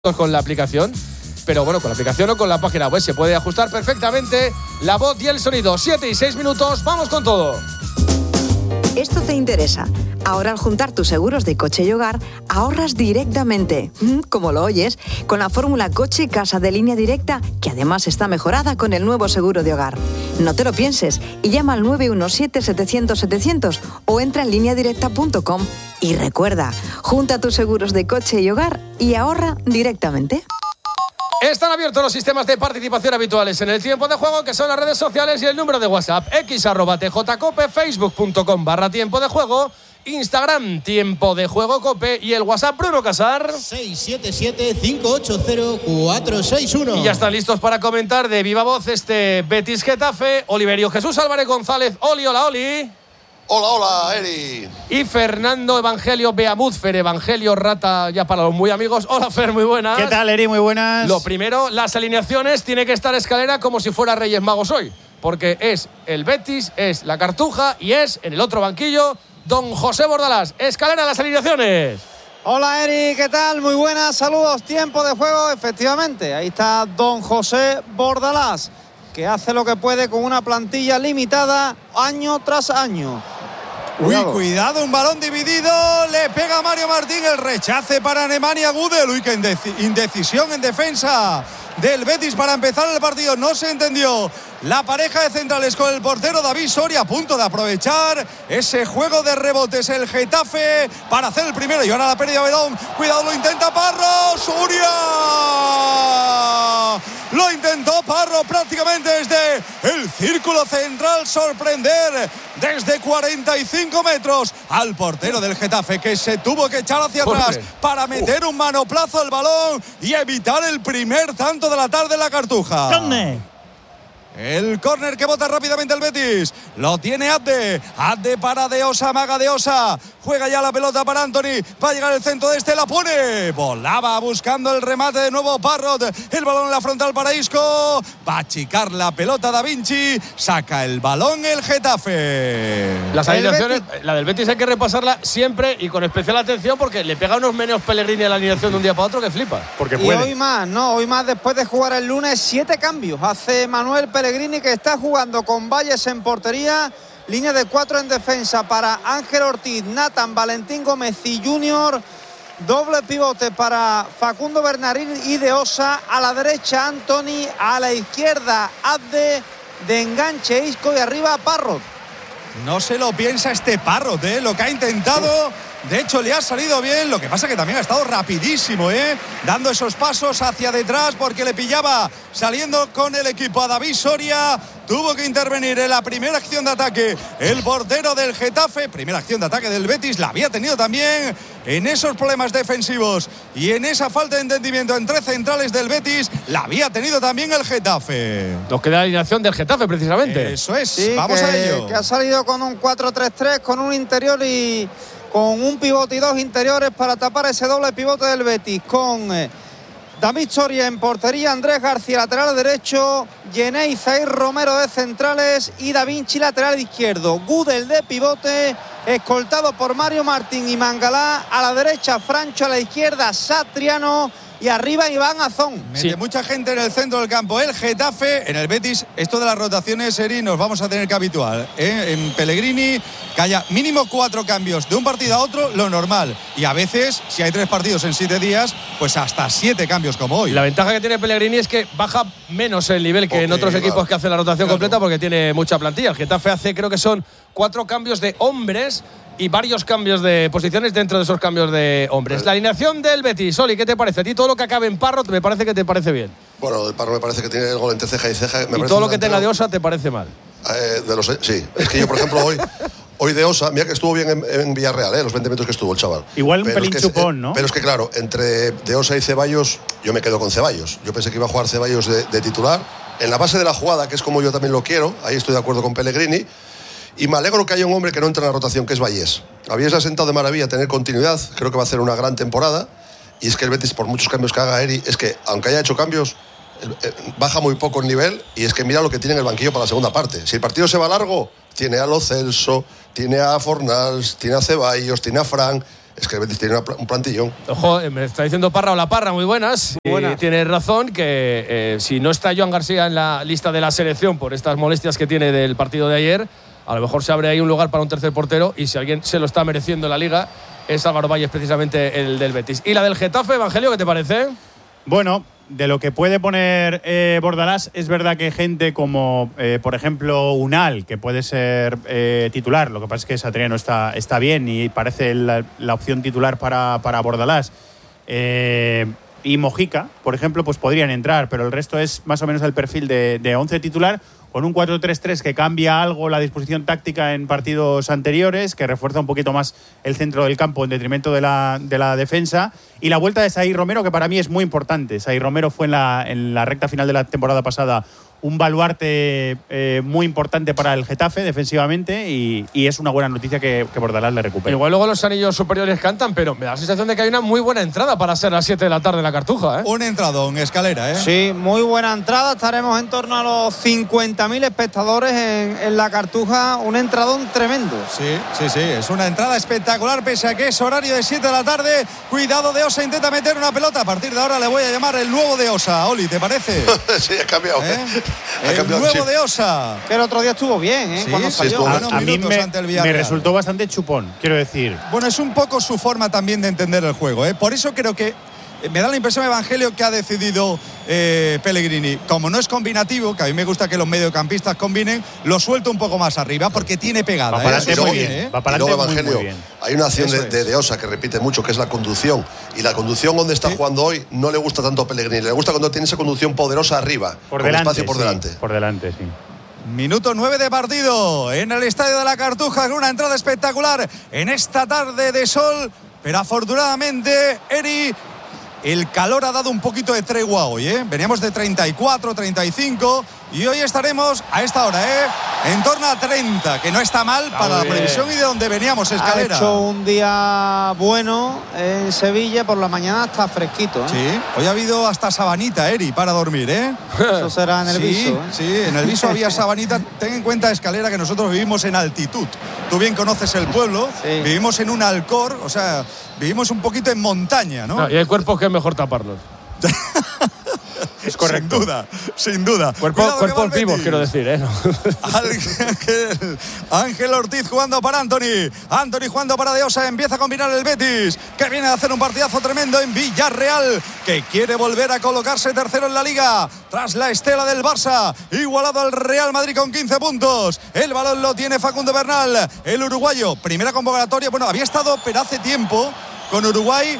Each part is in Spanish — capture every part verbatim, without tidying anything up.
con la aplicación, pero bueno, con la aplicación o con la página web se puede ajustar perfectamente la voz y el sonido. Siete y seis minutos, vamos con todo. Esto te interesa. Ahora, al juntar tus seguros de coche y hogar, ahorras directamente, como lo oyes, con la fórmula Coche y Casa de Línea Directa, que además está mejorada con el nuevo seguro de hogar. No te lo pienses y llama al nueve uno siete, setecientos, setecientos o entra en línea directa punto com. Y recuerda, junta tus seguros de coche y hogar y ahorra directamente. Están abiertos los sistemas de participación habituales en el tiempo de juego, que son las redes sociales y el número de WhatsApp: x arroba tjcope, facebook punto com barra tiempo de juego, Instagram tiempo de juego cope y el WhatsApp Bruno Casar seis siete siete, cinco ocho cero, cuatro seis uno. Y ya están listos para comentar de viva voz este Betis Getafe. Oliverio Jesús Álvarez González. Oli, hola, Oli. Hola, hola, Eri. Y Fernando Evangelio Beamuz, Fer Evangelio Rata, ya para los muy amigos. Hola, Fer, muy buenas. ¿Qué tal, Eri? Muy buenas. Lo primero, las alineaciones, tiene que estar Escalera como si fuera Reyes Magos hoy, porque es el Betis, es la Cartuja y es, en el otro banquillo, don José Bordalás. Escalera, las alineaciones. Hola, Eri, ¿qué tal? Muy buenas, saludos, tiempo de juego, efectivamente. Ahí está don José Bordalás, que hace lo que puede con una plantilla limitada año tras año. Cuidado. Uy, cuidado, un balón dividido, le pega a Mario Martín, el rechace para Nemanja Gudel. Uy, qué indecisión en defensa del Betis para empezar el partido. No se entendió la pareja de centrales con el portero David Soria, a punto de aprovechar ese juego de rebotes el Getafe para hacer el primero. Y ahora la pérdida de Bedón, cuidado, lo intenta Parro, Soria. Lo intentó Parro prácticamente desde el círculo central, sorprender desde cuarenta y cinco metros al portero del Getafe, que se tuvo que echar hacia atrás para meter un manoplazo al balón y evitar el primer tanto de la tarde en la Cartuja. ¿Dónde? El córner que bota rápidamente el Betis. Lo tiene Abde. Abde para De Osa, maga De Osa. Juega ya la pelota para Anthony. Va a llegar el centro de este, la pone. Volaba buscando el remate de nuevo Parrot. El balón en la frontal para Isco. Va a achicar la pelota Da Vinci. Saca el balón el Getafe. Las alineaciones, la del Betis hay que repasarla siempre y con especial atención, porque le pega unos meneos Pellegrini a la alineación de un día para otro que flipa. Porque y puede. hoy más, no, hoy más después de jugar el lunes, siete cambios. Hace Manuel Pellegrini, que está jugando con Valles en portería. Línea de cuatro en defensa para Ángel Ortiz, Nathan, Valentín Gómez y Junior. Doble pivote para Facundo Bernardín y De Osa. A la derecha Anthony, a la izquierda Abde, de enganche Isco y arriba Parrot. No se lo piensa este Parrot, ¿eh? Lo que ha intentado, de hecho le ha salido bien. Lo que pasa que también ha estado rapidísimo, ¿eh? Dando esos pasos hacia detrás porque le pillaba saliendo con el equipo a David Soria. Tuvo que intervenir en la primera acción de ataque el portero del Getafe. Primera acción de ataque del Betis la había tenido también en esos problemas defensivos y en esa falta de entendimiento entre centrales del Betis. La había tenido también el Getafe. Nos queda la alineación del Getafe, precisamente. Eso es, sí, vamos que, a ello. Que ha salido con un cuatro tres tres, con un interior y con un pivote y dos interiores para tapar ese doble pivote del Betis, con eh, David Soria en portería, Andrés García lateral derecho, Yenei Zair Romero de centrales y Da Vinci lateral izquierdo. Gudel de pivote, escoltado por Mario Martín y Mangalá. A la derecha Francho, a la izquierda Satriano y arriba Iván Azón. Mete sí. mucha gente en el centro del campo. El Getafe, en el Betis, esto de las rotaciones, Eri, nos vamos a tener que habituar, ¿eh? En Pellegrini, que haya mínimo cuatro cambios de un partido a otro, lo normal. Y a veces, si hay tres partidos en siete días, pues hasta siete cambios como hoy. La ventaja que tiene Pellegrini es que baja menos el nivel que okay, en otros equipos claro. que hacen la rotación claro. completa, porque tiene mucha plantilla. El Getafe hace, creo que son cuatro cambios de hombres y varios cambios de posiciones dentro de esos cambios de hombres. La alineación del Betis, Oli, ¿qué te parece? A ti todo lo que acabe en Parrot me parece que te parece bien. Bueno, el Parrot me parece que tiene el gol entre ceja y ceja. Me y todo lo que tenga de Osa te parece mal. Eh, de los, sí, es que yo, por ejemplo, hoy, hoy de Osa, mira que estuvo bien en, en Villarreal, ¿eh? Los veinte minutos que estuvo el chaval. Igual un pero pelín es que, chupón, eh, ¿no? Pero es que, claro, entre de Osa y Ceballos, yo me quedo con Ceballos. Yo pensé que iba a jugar Ceballos de, de titular. En la base de la jugada, que es como yo también lo quiero, ahí estoy de acuerdo con Pellegrini. Y me alegro que haya un hombre que no entra en la rotación, que es Vallés. Vallés ha sentado de maravilla, tener continuidad. Creo que va a hacer una gran temporada. Y es que el Betis, por muchos cambios que haga Eri, es que, aunque haya hecho cambios, baja muy poco el nivel. Y es que mira lo que tiene en el banquillo para la segunda parte. Si el partido se va largo, tiene a Lo Celso, tiene a Fornals, tiene a Ceballos, tiene a Fran. es que el Betis tiene una, un plantillón. Ojo, me está diciendo Parra o la Parra, muy buenas. Buenas. Y tienes razón que eh, si no está Joan García en la lista de la selección por estas molestias que tiene del partido de ayer, a lo mejor se abre ahí un lugar para un tercer portero y si alguien se lo está mereciendo en la Liga es Álvaro Valles, precisamente el del Betis. ¿Y la del Getafe, Evangelio, qué te parece? Bueno, de lo que puede poner eh, Bordalás, es verdad que gente como, eh, por ejemplo, Unal, que puede ser eh, titular, lo que pasa es que Satriano está, está bien y parece la, la opción titular para, para Bordalás, eh, y Mojica, por ejemplo, pues podrían entrar, pero el resto es más o menos el perfil de, de once titular, con un cuatro tres tres que cambia algo la disposición táctica en partidos anteriores, que refuerza un poquito más el centro del campo en detrimento de la, de la defensa, y la vuelta de Saïd Romero, que para mí es muy importante. Saïd Romero fue en la, en la recta final de la temporada pasada un baluarte eh, muy importante para el Getafe defensivamente y, y es una buena noticia que, que Bordalás le recupere. Igual luego los anillos superiores cantan, pero me da la sensación de que hay una muy buena entrada para ser a las siete de la tarde en la Cartuja, ¿eh? Un entradón, Escalera, ¿eh? Sí, muy buena entrada. Estaremos en torno a los cincuenta mil espectadores en, en la Cartuja. Un entradón tremendo. Sí, sí, sí. Es una entrada espectacular, pese a que es horario de siete de la tarde. Cuidado, de Osa intenta meter una pelota. A partir de ahora le voy a llamar el nuevo de Osa. Oli, ¿te parece? Sí, ha cambiado. ¿Eh? Ha El cambiado nuevo el chip. de Osa. Que el otro día estuvo bien, ¿eh? Sí, Cuando sí, salió. estuvo A, bueno. a mí minutos me, ante el me Villarreal. resultó bastante chupón, quiero decir. Bueno, es un poco su forma también de entender el juego, ¿eh? Por eso creo que eh, me da la impresión, Evangelio, que ha decidido eh, Pellegrini. Como no es combinativo, que a mí me gusta que los mediocampistas combinen, lo suelto un poco más arriba porque tiene pegada. Va para ¿eh? adelante Eso muy sí, bien. ¿eh? Va para Y luego, adelante muy, muy Evangelio, bien. hay una acción Eso de, de, es. de Osa que repite mucho, que es la conducción. Y la conducción donde está Sí. jugando hoy no le gusta tanto a Pellegrini. Le gusta cuando tiene esa conducción poderosa arriba, Por con delante, espacio por sí, delante. por delante, sí. Minuto nueve de partido en el Estadio de la Cartuja, con una entrada espectacular en esta tarde de sol. Pero afortunadamente, Eri, el calor ha dado un poquito de tregua hoy, ¿eh? Veníamos de treinta y cuatro, treinta y cinco y hoy estaremos a esta hora, ¿eh? En torno a treinta, que no está mal Está para la muy bien. previsión y de donde veníamos, Escalera. Ha hecho un día bueno en Sevilla, por la mañana está fresquito, ¿eh? Sí, hoy ha habido hasta sabanita, Eri, para dormir, ¿eh? Eso será en el sí, viso, ¿eh? sí, en el viso había sabanita. Ten en cuenta, Escalera, que nosotros vivimos en altitud. Tú bien conoces el pueblo, Sí. vivimos en un alcor, o sea, vivimos un poquito en montaña, ¿no? No, y hay cuerpos que es mejor taparlos. Es correcto. Sin duda, sin duda. Cuerpo, Cuidado que va cuerpos el vivos, Betis. quiero decir, ¿eh? No. Ángel, Ángel Ortiz jugando para Anthony. Anthony jugando para De Osa. Empieza a combinar el Betis, que viene a hacer un partidazo tremendo en Villarreal, que quiere volver a colocarse tercero en la Liga tras la estela del Barça, igualado al Real Madrid con quince puntos. El balón lo tiene Facundo Bernal, el uruguayo. Primera convocatoria. Bueno, había estado, pero hace tiempo, con Uruguay,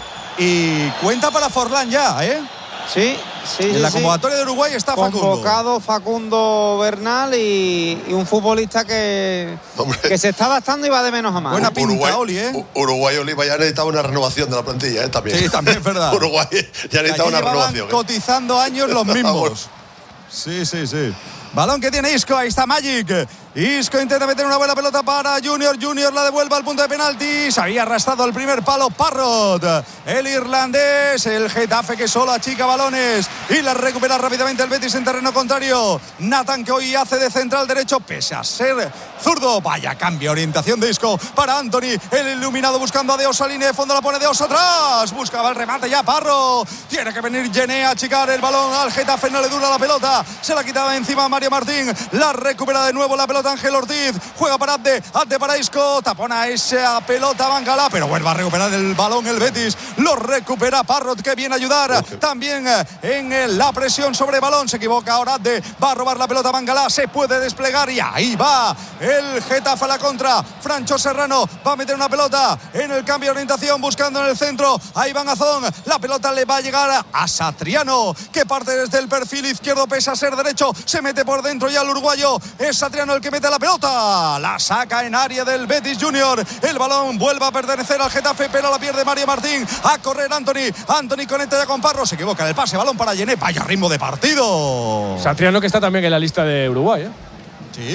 y cuenta para Forlán ya, ¿eh? Sí, sí, En sí, la sí. convocatoria de Uruguay está Facundo. Convocado Facundo Bernal y, y un futbolista que, Hombre. que se está adaptando y va de menos a más. Buena pinta, Uruguay, Oli, ¿eh? U- Uruguay Oliva ya necesitaba una renovación de la plantilla, ¿eh? También. Sí, también es verdad. Uruguay ya necesitaba Allí una llevaban renovación. ¿eh? cotizando años los mismos. Sí, sí, sí. Balón que tiene Isco, ahí está Magic. Isco intenta meter una buena pelota para Junior. Junior la devuelve al punto de penalti. Se había arrastrado el primer palo Parrot, el irlandés. El Getafe que solo achica balones y la recupera rápidamente el Betis en terreno contrario. Nathan, que hoy hace de central derecho pese a ser zurdo. Vaya cambio, orientación de Isco para Anthony. El iluminado buscando a De Osa, línea de fondo, la pone De Osa atrás. Buscaba el remate ya Parro. Tiene que venir Gené a achicar el balón al Getafe. No le dura la pelota. Se la quitaba encima Mario Martín. La recupera de nuevo la pelota Ángel Ortiz. Juega para Abde. Abde para Isco. Tapona esa pelota Bangala. Pero vuelve a recuperar el balón el Betis. Lo recupera Parrot, que viene a ayudar. También en la presión sobre balón. Se equivoca ahora Abde. Va a robar la pelota Bangala. Se puede desplegar y ahí va el Getafe a la contra. Francho Serrano va a meter una pelota en el cambio de orientación buscando en el centro a Iván Azón. La pelota le va a llegar a Satriano, que parte desde el perfil izquierdo pese a ser derecho. Se mete por dentro ya el uruguayo. Es Satriano el que mete la pelota. La saca en área del Betis Junior. El balón vuelve a pertenecer al Getafe, pero la pierde Mario Martín. A correr Anthony. Anthony conecta ya con Parro. Se equivoca en el pase. Balón para Gené. Vaya ritmo de partido. Satriano, que está también en la lista de Uruguay, ¿eh? Sí.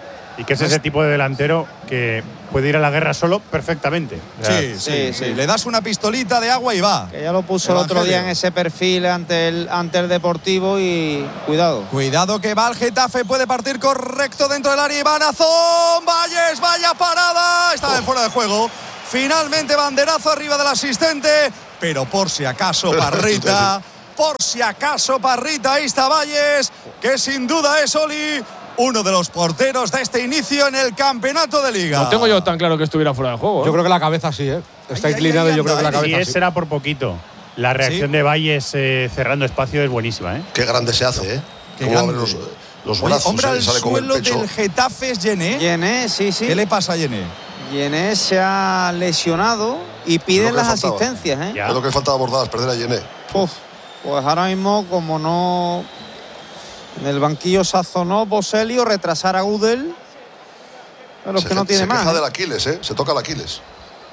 Y que es ese tipo de delantero que puede ir a la guerra solo perfectamente. O sea, Sí, sí, sí, sí. sí. Le das una pistolita de agua y va. Que ya lo puso el otro Evangelio. día en ese perfil ante el, ante el Deportivo y cuidado. Cuidado que va el Getafe, puede partir correcto dentro del área. Iván Azón, Valles, vaya parada. Estaba en fuera de juego. Finalmente banderazo arriba del asistente, pero por si acaso Parrita, por si acaso Parrita, ahí está Valles, que sin duda es Oli, uno de los porteros de este inicio en el campeonato de Liga. No tengo yo tan claro que estuviera fuera de juego. ¿eh? Yo creo que la cabeza sí, ¿eh? Está Ahí, inclinado ahí, ahí y yo creo que la anda, cabeza Y sí. será por poquito. La reacción ¿Sí? de Valles eh, cerrando espacio es buenísima, ¿eh? Qué grande se hace, ¿eh? Qué Cómo abre grande. los, los Oye, brazos, hombre ¿eh? al Sale con el suelo pecho. del Getafe es Yené. Yené, sí, sí. ¿Qué le pasa a Yené? Yené se ha lesionado y piden Lo que las faltaba. asistencias, ¿eh? Ya. Es lo que faltaba Bordalas, perder a Yené. Uf, pues ahora mismo, como no. En el banquillo sazonó Boselli o retrasar a Udel. Pero es Se, que no tiene se más. queja ¿eh? del Aquiles, ¿eh? Se toca el Aquiles.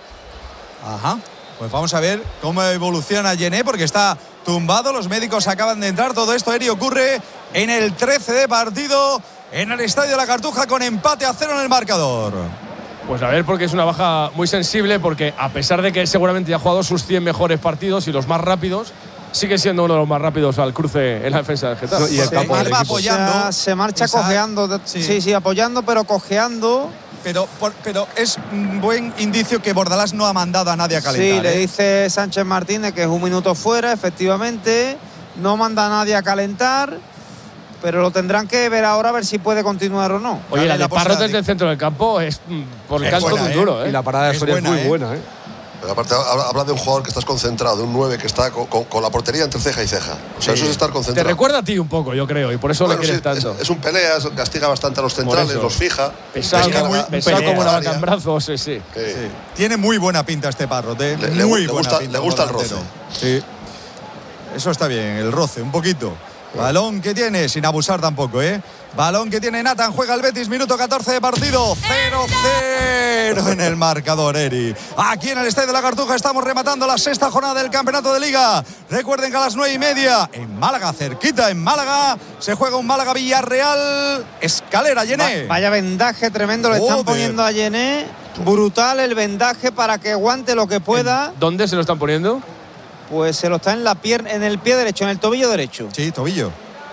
Ajá. Pues vamos a ver cómo evoluciona Yené, porque está tumbado. Los médicos acaban de entrar. Todo esto, Eri, ocurre en el trece de partido en el Estadio de la Cartuja, con empate a cero en el marcador. Pues a ver, porque es una baja muy sensible, porque a pesar de que seguramente ya ha jugado sus cien mejores partidos y los más rápidos, sigue siendo uno de los más rápidos al cruce en la defensa del Getafe. No, y el Sí, campo él del va equipo. apoyando. O sea, se marcha Esa- cojeando. de- sí. Sí. sí, apoyando, pero cojeando. Pero, por- pero es un buen indicio que Bordalás no ha mandado a nadie a calentar. Sí, le ¿eh? dice Sánchez Martínez que es un minuto fuera, efectivamente. No manda a nadie a calentar, pero lo tendrán que ver ahora a ver si puede continuar o no. Oye, Dale la la de Parro posibilidad desde de- el centro del campo es mm, por el Es canto buena, de un ¿eh? duro, ¿eh? Y la parada de Es Soria es buena, muy ¿eh? buena, ¿eh? Pero aparte, habla, habla de un jugador que estás concentrado, de un nueve que está con, con- con la portería entre ceja y ceja. O sea, Sí. eso es estar Te concentrado. recuerda a ti un poco, yo creo, y por eso Bueno, le quieres sí, tanto. es, es un pelea, castiga bastante a los centrales, eso. los fija. Pesado, descarga, muy- pesado pelea. como una vaca área. en brazos, sí, sí. Sí. Sí. Tiene muy buena pinta este Parrote. Le- le- muy le buena gusta- pinta le gusta el por delantero. roce. Sí. Eso está bien, el roce, un poquito. Balón que tiene, sin abusar tampoco, ¿eh? Balón que tiene Nathan, juega el Betis, minuto catorce de partido. cero cero en el marcador, Eri. Aquí en el Estadio de la Cartuja estamos rematando la sexta jornada del Campeonato de Liga. Recuerden que a las nueve y media, en Málaga, cerquita en Málaga, se juega un Málaga-Villarreal. Escalera, Yené. Va- vaya vendaje tremendo le están Joder. poniendo a Yené. Brutal el vendaje para que aguante lo que pueda. ¿Dónde se lo están poniendo? Pues se lo está en la pierna, en el pie derecho, en el tobillo derecho. Sí, tobillo.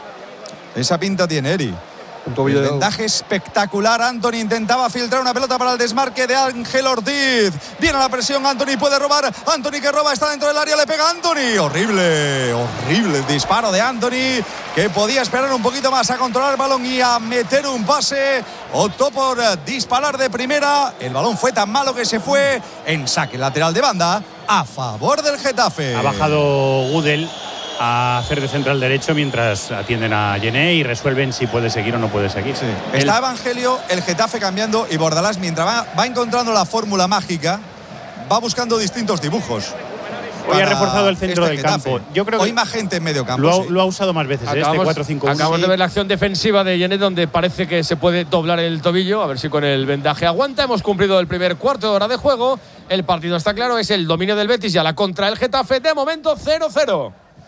Esa pinta tiene Eri. Un tobillo El de vendaje espectacular. Anthony intentaba filtrar una pelota para el desmarque de Ángel Ortiz. Viene la presión. Anthony puede robar. Anthony que roba, está dentro del área. Le pega Anthony. Horrible, horrible el disparo de Anthony, que podía esperar un poquito más a controlar el balón y a meter un pase. Optó por eh, disparar de primera. El balón fue tan malo que se fue en saque lateral de banda a favor del Getafe. Ha bajado Gudel a hacer de central derecho mientras atienden a Yené y resuelven si puede seguir o no puede seguir. Sí. El- Está Evangelio, el Getafe cambiando y Bordalás, mientras va, va encontrando la fórmula mágica, va buscando distintos dibujos. Hoy ha para reforzado el centro este del Getafe. campo. Yo creo que Hoy más gente en medio campo. lo, ha, sí. lo ha usado más veces, ¿eh? este cuatro cinco uno. acabamos de ver la acción defensiva de Yené, donde parece que se puede doblar el tobillo, a ver si con el vendaje aguanta. Hemos cumplido el primer cuarto de hora de juego. El partido está claro, es el dominio del Betis y a la contra el Getafe. De momento cero cero.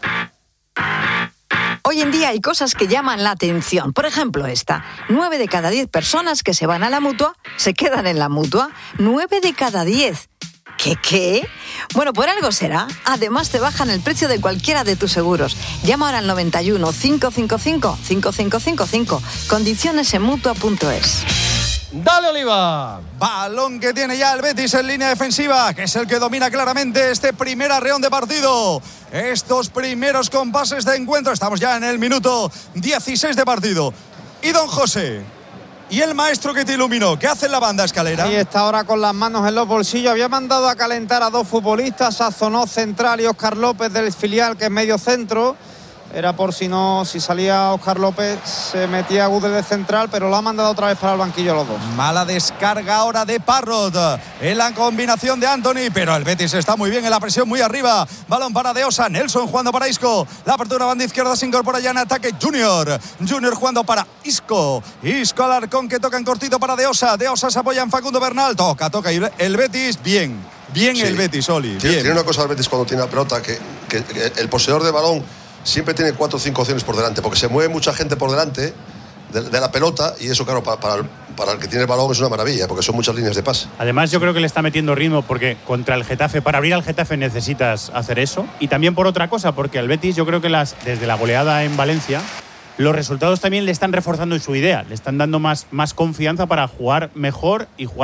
Hoy en día hay cosas que llaman la atención. Por ejemplo, esta. Nueve de cada diez personas que se van a la Mutua se quedan en la Mutua. Nueve de cada diez. ¿Qué qué? Bueno, por algo será. Además te bajan el precio de cualquiera de tus seguros. Llama ahora al noventa y uno, cinco cinco cinco, cinco cinco cinco cinco. Condiciones en Mutua punto es. ¡Dale, Oliva! Balón que tiene ya el Betis en línea defensiva, que es el que domina claramente este primer arreón de partido. Estos primeros compases de encuentro. Estamos ya en el minuto dieciséis de partido. Y don José, y el maestro que te iluminó, ¿qué hace en la banda, Escalera? Y está ahora con las manos en los bolsillos. Había mandado a calentar a dos futbolistas, Sazonó central y Óscar López del filial, que es medio centro. Era por si no, si salía Óscar López, se metía Gudel de central, pero lo ha mandado otra vez para el banquillo los dos. Mala descarga ahora de Parrot en la combinación de Anthony, pero el Betis está muy bien en la presión, muy arriba. Balón para De Osa, Nelson jugando para Isco. La apertura banda izquierda se incorpora ya en ataque Junior. Junior jugando para Isco. Isco Alarcón que toca en cortito para De Osa. De Osa se apoya en Facundo Bernal. Toca, toca y el Betis, bien. Bien Sí. el Betis, Oli. Tiene, Bien. tiene una cosa el Betis cuando tiene la pelota, que, que- que el poseedor de balón siempre tiene cuatro o cinco opciones por delante, porque se mueve mucha gente por delante de, de la pelota y eso, claro, para, para, el, para el que tiene el balón es una maravilla, porque son muchas líneas de pase. Además, yo creo que le está metiendo ritmo porque contra el Getafe, para abrir al Getafe necesitas hacer eso. Y también por otra cosa, porque al Betis yo creo que las, desde la goleada en Valencia, los resultados también le están reforzando en su idea. Le están dando más, más confianza para jugar mejor y jugar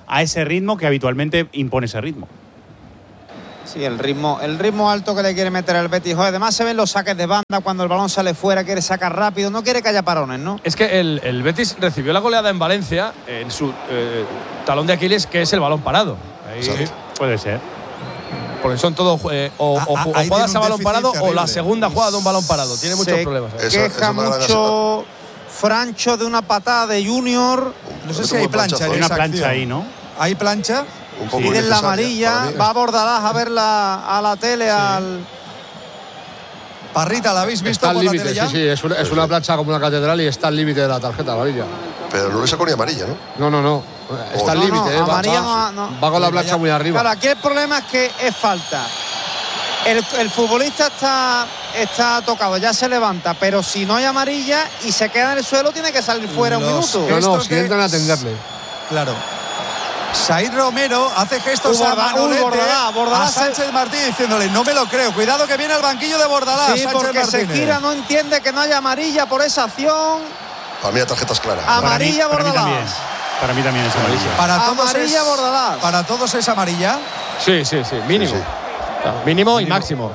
a ese ritmo que habitualmente impone ese ritmo. Sí, el ritmo, el ritmo alto que le quiere meter el Betis. Además se ven los saques de banda cuando el balón sale fuera, quiere sacar rápido, no quiere que haya parones, ¿no? Es que el, el Betis recibió la goleada en Valencia en su eh, talón de Aquiles, que es el balón parado. Ahí, sí, puede ser. Porque son todo eh, o, o, o jugadas a balón parado terrible. O la segunda jugada de un balón parado. Tiene muchos se problemas. Se queja esa, esa mucho Francho de una patada de Junior. No sé si hay plancha. Hay una plancha ahí, ¿no? ¿Hay plancha? Un poco piden la amarilla, va a Bordalás a verla a la tele, sí. al… Parrita, ¿la habéis visto está por límite, la tele ya? Sí, sí, es una, es una plancha como una catedral y está al límite de la tarjeta amarilla. Pero no le sacó ni amarilla, ¿no? No, no, no. Está al no, límite, no, ¿eh? amarilla va, no, no. va con la plancha muy arriba. Claro, aquí el problema es que es falta. El, el futbolista está, está tocado, ya se levanta, pero si no hay amarilla y se queda en el suelo, tiene que salir fuera Los un minuto. No, no, si que… entran a atenderle. Claro. Said Romero hace gestos uh, a Manolete, uh, Bordalás, Bordalás a Sánchez Martín diciéndole, no me lo creo, cuidado que viene al banquillo de Bordalás. Sí, Sánchez porque Martínez. se gira, no entiende que no haya amarilla por esa acción. Para mí la tarjeta es clara. Amarilla para mí, Bordalás. para mí también, para mí también es amarilla. Para todos amarilla es, Bordalás. Para todos es amarilla. Sí, sí, sí, mínimo. Sí, sí. O sea, mínimo, mínimo y máximo.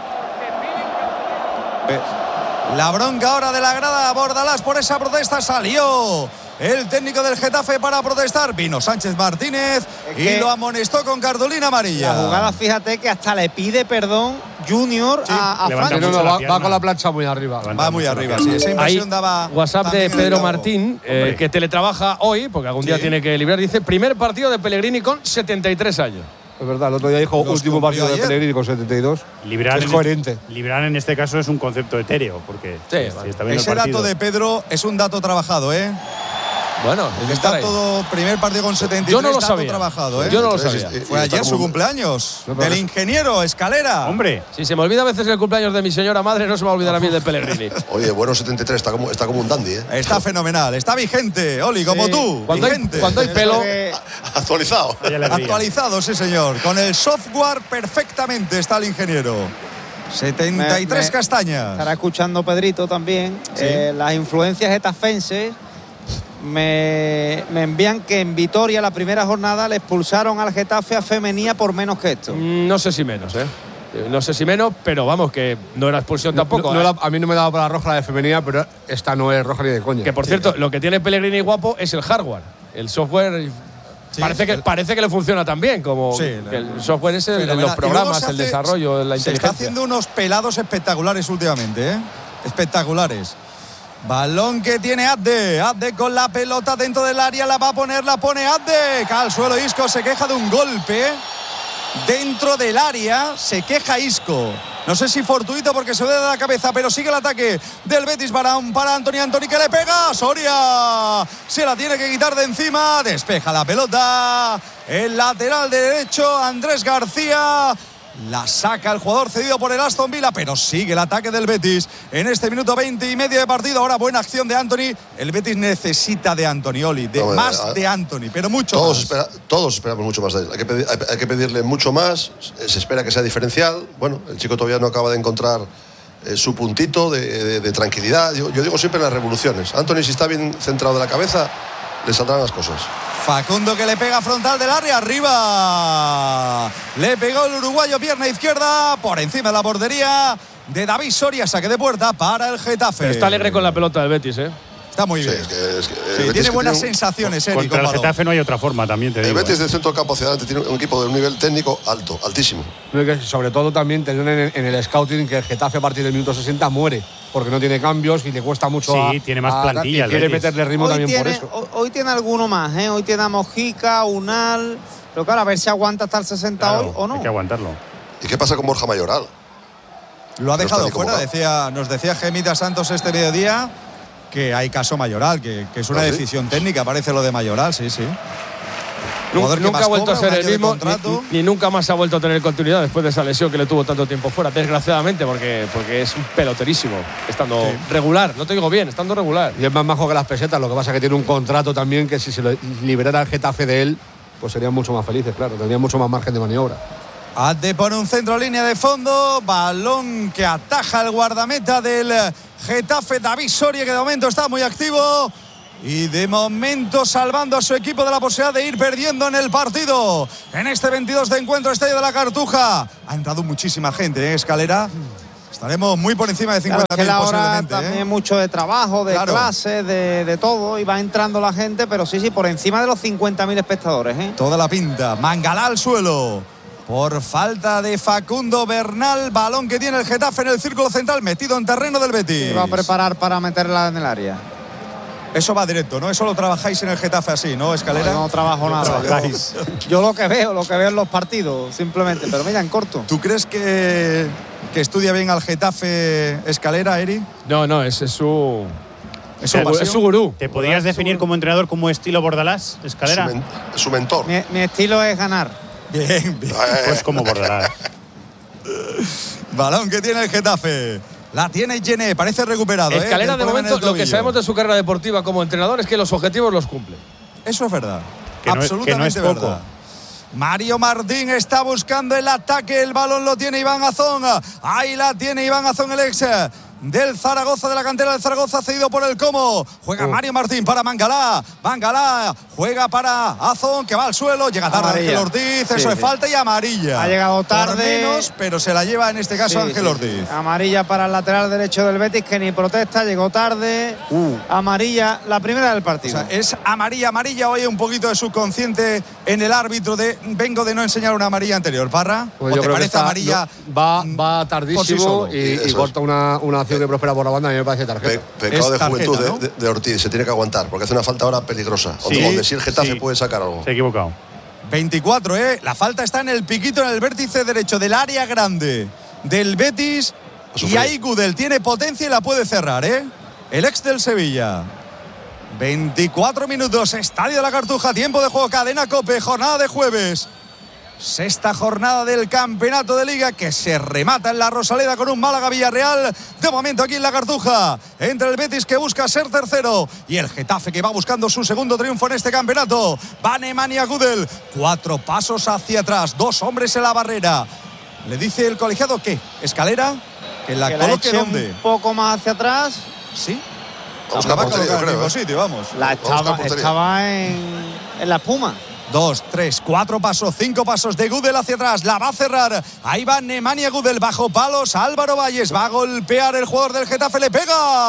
La bronca ahora de la grada Bordalás por esa protesta. Salió el técnico del Getafe para protestar. Vino Sánchez Martínez es y lo amonestó con cartulina amarilla. La jugada, fíjate que hasta le pide perdón Junior sí, a, a Franco. No, no, va, va con la plancha muy arriba. Levanta va muy arriba, sí. Esa impresión Ahí, daba. WhatsApp de Pedro Martín, eh, que teletrabaja hoy, porque algún día sí. tiene que librar. Dice: primer partido de Pellegrini con setenta y tres años. Es verdad, el otro día dijo Los último partido ayer. de Pellegrini con setenta y dos. Librar es coherente. Este, librar en este caso es un concepto etéreo, porque sí, si, vale. si está viendo ese el partido, dato de Pedro es un dato trabajado, ¿eh? Bueno, está ahí. Todo primer partido con setenta y tres. Yo no lo dato sabía. trabajado, ¿eh? Yo no lo sabía. Fue ayer su cumpleaños. No, del ingeniero Escalera. Hombre, si se me olvida a veces el cumpleaños de mi señora madre, no se me va a olvidar a mí el de Pellegrini. Oye, bueno, setenta y tres está como, está como un dandy, ¿eh? Está fenomenal, está vigente, Oli, como sí. tú. Cuando vigente. hay, cuando hay pelo. Que… Actualizado. Actualizado, sí, señor. Con el software perfectamente está el ingeniero. setenta y tres me, me castañas. Estará escuchando Pedrito también. Sí. Eh, las influencias etafenses me, me envían que en Vitoria la primera jornada le expulsaron al Getafe a Femenía por menos que esto. No sé si menos, ¿eh? No sé si menos, pero vamos, que no era expulsión no, tampoco. No, ¿eh? no, a mí no me daba para la roja la de Femenía, pero esta no es roja ni de coña. Que por sí. cierto, lo que tiene Pellegrini guapo es el hardware. El software sí, parece, que, el, parece que le funciona tan bien como sí, que el software es el, los programas, hace, el desarrollo, la inteligencia. Se está haciendo unos pelados espectaculares últimamente, ¿eh? Espectaculares. Balón que tiene Abde. Abde con la pelota dentro del área, la va a poner, la pone Abde. Cae al suelo Isco, se queja de un golpe dentro del área, se queja Isco. No sé si fortuito porque se ve de la cabeza, pero sigue el ataque del Betis para, para Anthony. Anthony que le pega. Soria se la tiene que quitar de encima. Despeja la pelota. El lateral derecho, Andrés García. La saca el jugador cedido por el Aston Villa, pero sigue el ataque del Betis en este minuto veinte y medio de partido. Ahora buena acción de Anthony. El Betis necesita de Anthony, Oli, de no, más a, de Anthony, pero mucho todos más. Espera, todos esperamos mucho más de él. Hay que, pedir, hay, hay que pedirle mucho más. Se espera que sea diferencial. Bueno, el chico todavía no acaba de encontrar eh, su puntito de, de, de tranquilidad. Yo, yo digo siempre en las revoluciones. Anthony, si está bien centrado de la cabeza, le saldrán las cosas. Facundo que le pega frontal del área, arriba. Le pegó el uruguayo, pierna izquierda, por encima de la portería de David Soria, saque de puerta para el Getafe. Pero está alegre con la pelota del Betis, ¿eh? Está muy bien. Sí, es que, es que sí, tiene Betis buenas tiene un, sensaciones, Eric. Contra el Getafe no hay otra forma, también te el digo. El Betis ¿eh? de centro campo hacia adelante tiene un equipo de un nivel técnico alto, altísimo. Sobre todo también tener en, en el scouting que el Getafe a partir del minuto sesenta muere, porque no tiene cambios y le cuesta mucho. Sí, a, tiene más a, plantilla. Y quiere meterle ritmo hoy también tiene, por eso. Hoy tiene alguno más, ¿eh? Hoy tiene a Mojica, Unal. Pero claro, a ver si aguanta hasta el sesenta claro, hoy o no. Hay que aguantarlo. ¿Y qué pasa con Borja Mayoral? Lo ha dejado fuera, decía, nos decía Gemita Santos este mediodía que hay caso Mayoral, que, que es una ¿Ah, sí? decisión técnica, parece lo de Mayoral, sí, sí. Nunca, nunca ha vuelto cobra, a ser el mismo, ni, ni nunca más ha vuelto a tener continuidad después de esa lesión que le tuvo tanto tiempo fuera, desgraciadamente, porque, porque es un peloterísimo, estando sí. regular, no te digo bien, estando regular. Y es más majo que las pesetas, lo que pasa es que tiene un contrato también que si se lo liberara el Getafe de él, pues serían mucho más felices, claro, tendrían mucho más margen de maniobra. Adde pone un centro línea de fondo, balón que ataja el guardameta del Getafe, David Soria, que de momento está muy activo. Y de momento salvando a su equipo de la posibilidad de ir perdiendo en el partido. En este veintidós de encuentro, Estadio de la Cartuja. Ha entrado muchísima gente, ¿eh, Escalera? Estaremos muy por encima de cincuenta mil claro, es que la hora posiblemente. también ¿eh? mucho de trabajo, de Claro. clases, de, de todo. Y va entrando la gente, pero sí, sí, por encima de los cincuenta mil espectadores. ¿eh? Toda la pinta. Mangalá al suelo. Por falta de Facundo Bernal. Balón que tiene el Getafe en el círculo central, metido en terreno del Betis. Se va a preparar para meterla en el área. Eso va directo, ¿no? Eso lo trabajáis en el Getafe así, ¿no, Escalera? No, no trabajo nada. Yo, yo lo que veo, lo que veo en los partidos, simplemente. Pero mira, en corto. ¿Tú crees que, que estudia bien al Getafe Escalera, Eri? No, no, es, es su. Es su, es su gurú. ¿Te podrías definir como entrenador como estilo Bordalás, Escalera? Su, men su mentor. Mi, mi estilo es ganar. Bien, bien. Pues como Bordalás. Balón que tiene el Getafe. La tiene Gené, parece recuperado. Escalera, ¿eh? de momento, lo que sabemos de su carrera deportiva como entrenador es que los objetivos los cumple. Eso es verdad. Que no es- Absolutamente que no es poco. verdad. Mario Martín está buscando el ataque. El balón lo tiene Iván Azón. Ahí la tiene Iván Azón, el ex del Zaragoza, de la cantera del Zaragoza, cedido por el Como. Juega Uh. Mario Martín para Mangalá. Mangalá juega para Azón, que va al suelo. Llega tarde Amarilla. Ángel Ortiz. Sí, Eso es sí. falta y amarilla. Ha llegado tarde. Por menos, pero se la lleva en este caso Sí, Ángel sí, Ortiz. sí. Amarilla para el lateral derecho del Betis, que ni protesta, llegó tarde. Amarilla, la primera del O partido. sea, es amarilla, amarilla. Hoy un poquito de subconsciente en el árbitro de vengo de no enseñar una amarilla anterior, Parra. Pues ¿O yo te creo que parece está- amarilla? no, va, mm, va por sí tardísimo solo? y, Eso y es. corta una, una acción que prospera por la banda. A mí me parece tarjeta. Pe pecado Es de tarjeta, juventud ¿no? de, de, de Ortiz. Se tiene que aguantar porque hace una falta ahora peligrosa. Sí, donde, donde sí el Getafe sí. puede sacar algo. Se ha equivocado. veinticuatro, ¿eh? La falta está en el piquito, en el vértice derecho del área grande del Betis. A sufrir. Y ahí Gudel tiene potencia y la puede cerrar, ¿eh? El ex del Sevilla. veinticuatro minutos, Estadio de la Cartuja, tiempo de juego, cadena COPE, jornada de jueves. Sexta jornada del campeonato de Liga que se remata en la Rosaleda con un Málaga-Villarreal. De momento aquí en la Cartuja, entre el Betis que busca ser tercero y el Getafe que va buscando su segundo triunfo en este campeonato. Va Nemanja Gudel, cuatro pasos hacia atrás, dos hombres en la barrera. Le dice el colegiado que Escalera, que la Que la coloque eche donde. un poco más hacia atrás. Sí, Vamos la a va a portería, colocar en el creo, mismo ¿eh? sitio, vamos. La Vamos a estaba, portería. estaba en, en la espuma. Dos, tres, cuatro pasos, cinco pasos de Gudel hacia atrás. La va a cerrar. Ahí va Nemanja Gudel bajo palos. Álvaro Valles va a golpear el jugador del Getafe. Le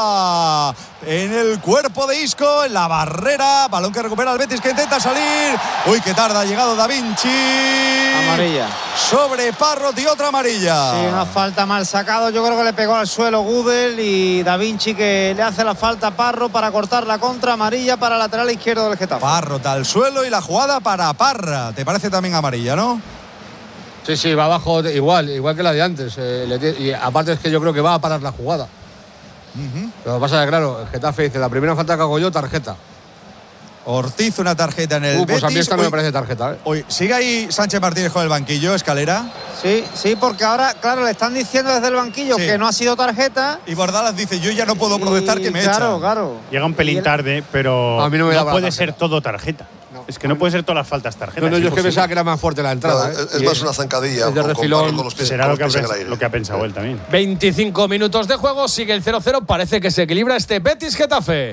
pega en el cuerpo de Isco, en la barrera. Balón que recupera el Betis que intenta salir. Uy, qué tarda ha llegado Da Vinci. Amarilla. Sobre Parrot y otra amarilla. Sí, una falta mal sacado. Yo creo que le pegó al suelo Gudel y Da Vinci que le hace la falta a Parro para cortar la contra. Amarilla para el lateral izquierdo del Getafe. Parrot al suelo y la jugada para Parra. ¿Te parece también amarilla, no? Sí, sí, va abajo de- igual, igual que la de antes. eh, le tie- y aparte es que yo creo que va a parar la jugada. Lo que pasa es que, claro, el Getafe dice, la primera falta que hago yo, tarjeta. Ortiz, una tarjeta en el Uh, pues Betis. a mí esta no Uy, me parece tarjeta. ¿eh? Hoy sigue ahí Sánchez Martínez con el banquillo, Escalera. Sí, sí, porque ahora, claro, le están diciendo desde el banquillo Sí. que no ha sido tarjeta. Y Bordalas dice, yo ya no puedo protestar Y que me Claro, echan. claro. Llega un Y pelín el- tarde, pero A mí no me daba la puede tarjeta. ser todo tarjeta. Es que no puede ser todas las faltas tarjeta. No, no, es yo es que imposible. pensaba que era más fuerte la entrada. No, ¿eh? es, es Y más una zancadilla. es de con- con refilón. Parrot con los pies- Será con lo los que, ha pies en pens- el aire. lo que ha pensado él también. veinticinco minutos de juego, sigue el cero cero. Parece que se equilibra este Betis Getafe.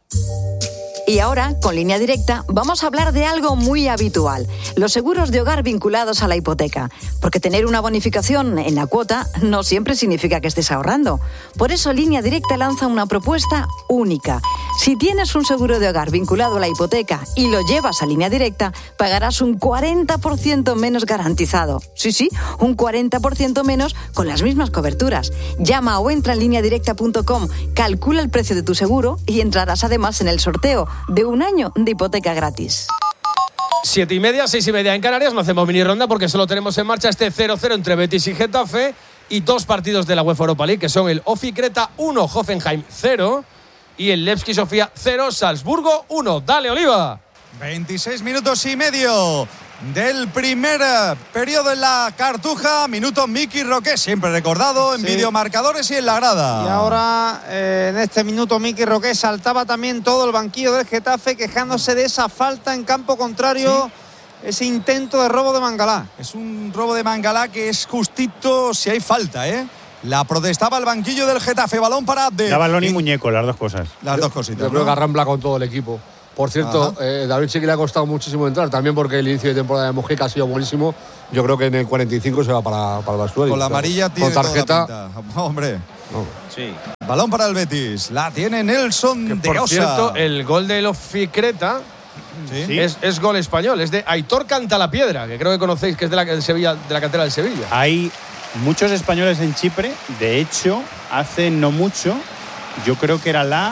Y ahora, con Línea Directa, vamos a hablar de algo muy habitual, los seguros de hogar vinculados a la hipoteca. Porque tener una bonificación en la cuota no siempre significa que estés ahorrando. Por eso Línea Directa lanza una propuesta única. Si tienes un seguro de hogar vinculado a la hipoteca y lo llevas a Línea Directa, pagarás un cuarenta por ciento menos garantizado. Sí, sí, un cuarenta por ciento menos con las mismas coberturas. Llama o entra en línea directa punto com, calcula el precio de tu seguro y entrarás además en el sorteo de un año de hipoteca gratis. Siete y media, seis y media en Canarias. No hacemos mini ronda porque solo tenemos en marcha este cero cero entre Betis y Getafe y dos partidos de la UEFA Europa League que son el Ofi Creta uno, Hoffenheim cero y el Levski Sofía cero, Salzburgo uno. Dale, Oliva. veintiséis minutos y medio del primer eh, periodo en la Cartuja. Minuto Miki Roque, siempre recordado en Sí. videomarcadores y en la grada. Y ahora, eh, en este minuto, Miki Roque saltaba también todo el banquillo del Getafe quejándose de esa falta en campo contrario, ese intento de robo de Mangalá. Es un robo de Mangalá que es justito si hay falta, ¿eh? La protestaba el banquillo del Getafe. Balón para Abde. Da balón y muñeco, las dos cosas. Las yo, dos cositas. Yo creo ¿no? que arrambla con todo el equipo. Por cierto, eh, David sí que le ha costado muchísimo entrar, también porque el inicio de temporada de Mojica ha sido buenísimo. Yo creo que en el cuarenta y cinco se va para, para el vestuario. Con la amarilla tiene con tarjeta. toda la pinta. Hombre. No. Sí. Balón para el Betis. La tiene Nelson Que, de por Osa. cierto, el gol de Oficreta ¿Sí? Sí. es, es gol español. Es de Aitor Cantalapiedra, que creo que conocéis, que es de la, del Sevilla, de la cantera del Sevilla. Hay muchos españoles en Chipre. De hecho, hace no mucho, yo creo que era la.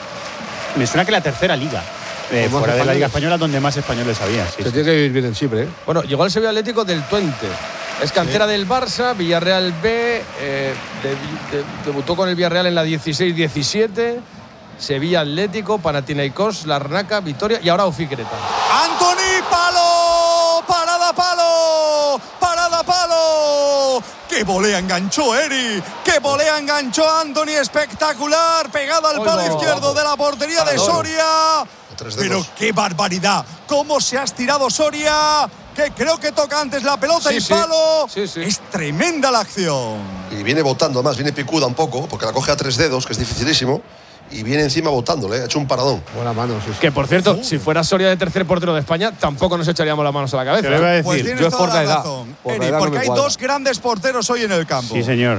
Me suena que la tercera liga. Eh, fuera de la Liga Española, donde más españoles había. Sí, Se sí. tiene que vivir bien en Chipre. ¿eh? Bueno, llegó al Sevilla Atlético del Twente. Es cantera sí. del Barça, Villarreal B. Eh, de, de, debutó con el Villarreal en la dieciséis diecisiete. Sevilla Atlético, Panathinaikos, Larnaca, Vitoria y ahora Oficreta. ¡Antoni Palo! ¡Parada Palo! ¡Parada Palo! ¡Qué volea enganchó Eri! ¡Qué volea enganchó Antoni! Espectacular, pegado al palo oh, izquierdo de la portería de Soria. Pero qué barbaridad, cómo se ha estirado Soria, que creo que toca antes la pelota sí, y sí. palo. Sí, sí. Es tremenda la acción. Y viene botando, además, viene picuda un poco, porque la coge a tres dedos, que es dificilísimo. Y viene encima botándole, ha hecho un paradón. Buena mano, sí, sí. Que por cierto, uh. si fuera Soria de tercer portero de España, tampoco nos echaríamos las manos a la cabeza. Te iba a decir, pues tienes yo es toda por la la edad. razón, Por Eri, la edad porque no me hay cuadra. dos grandes porteros hoy en el campo. Sí, señor.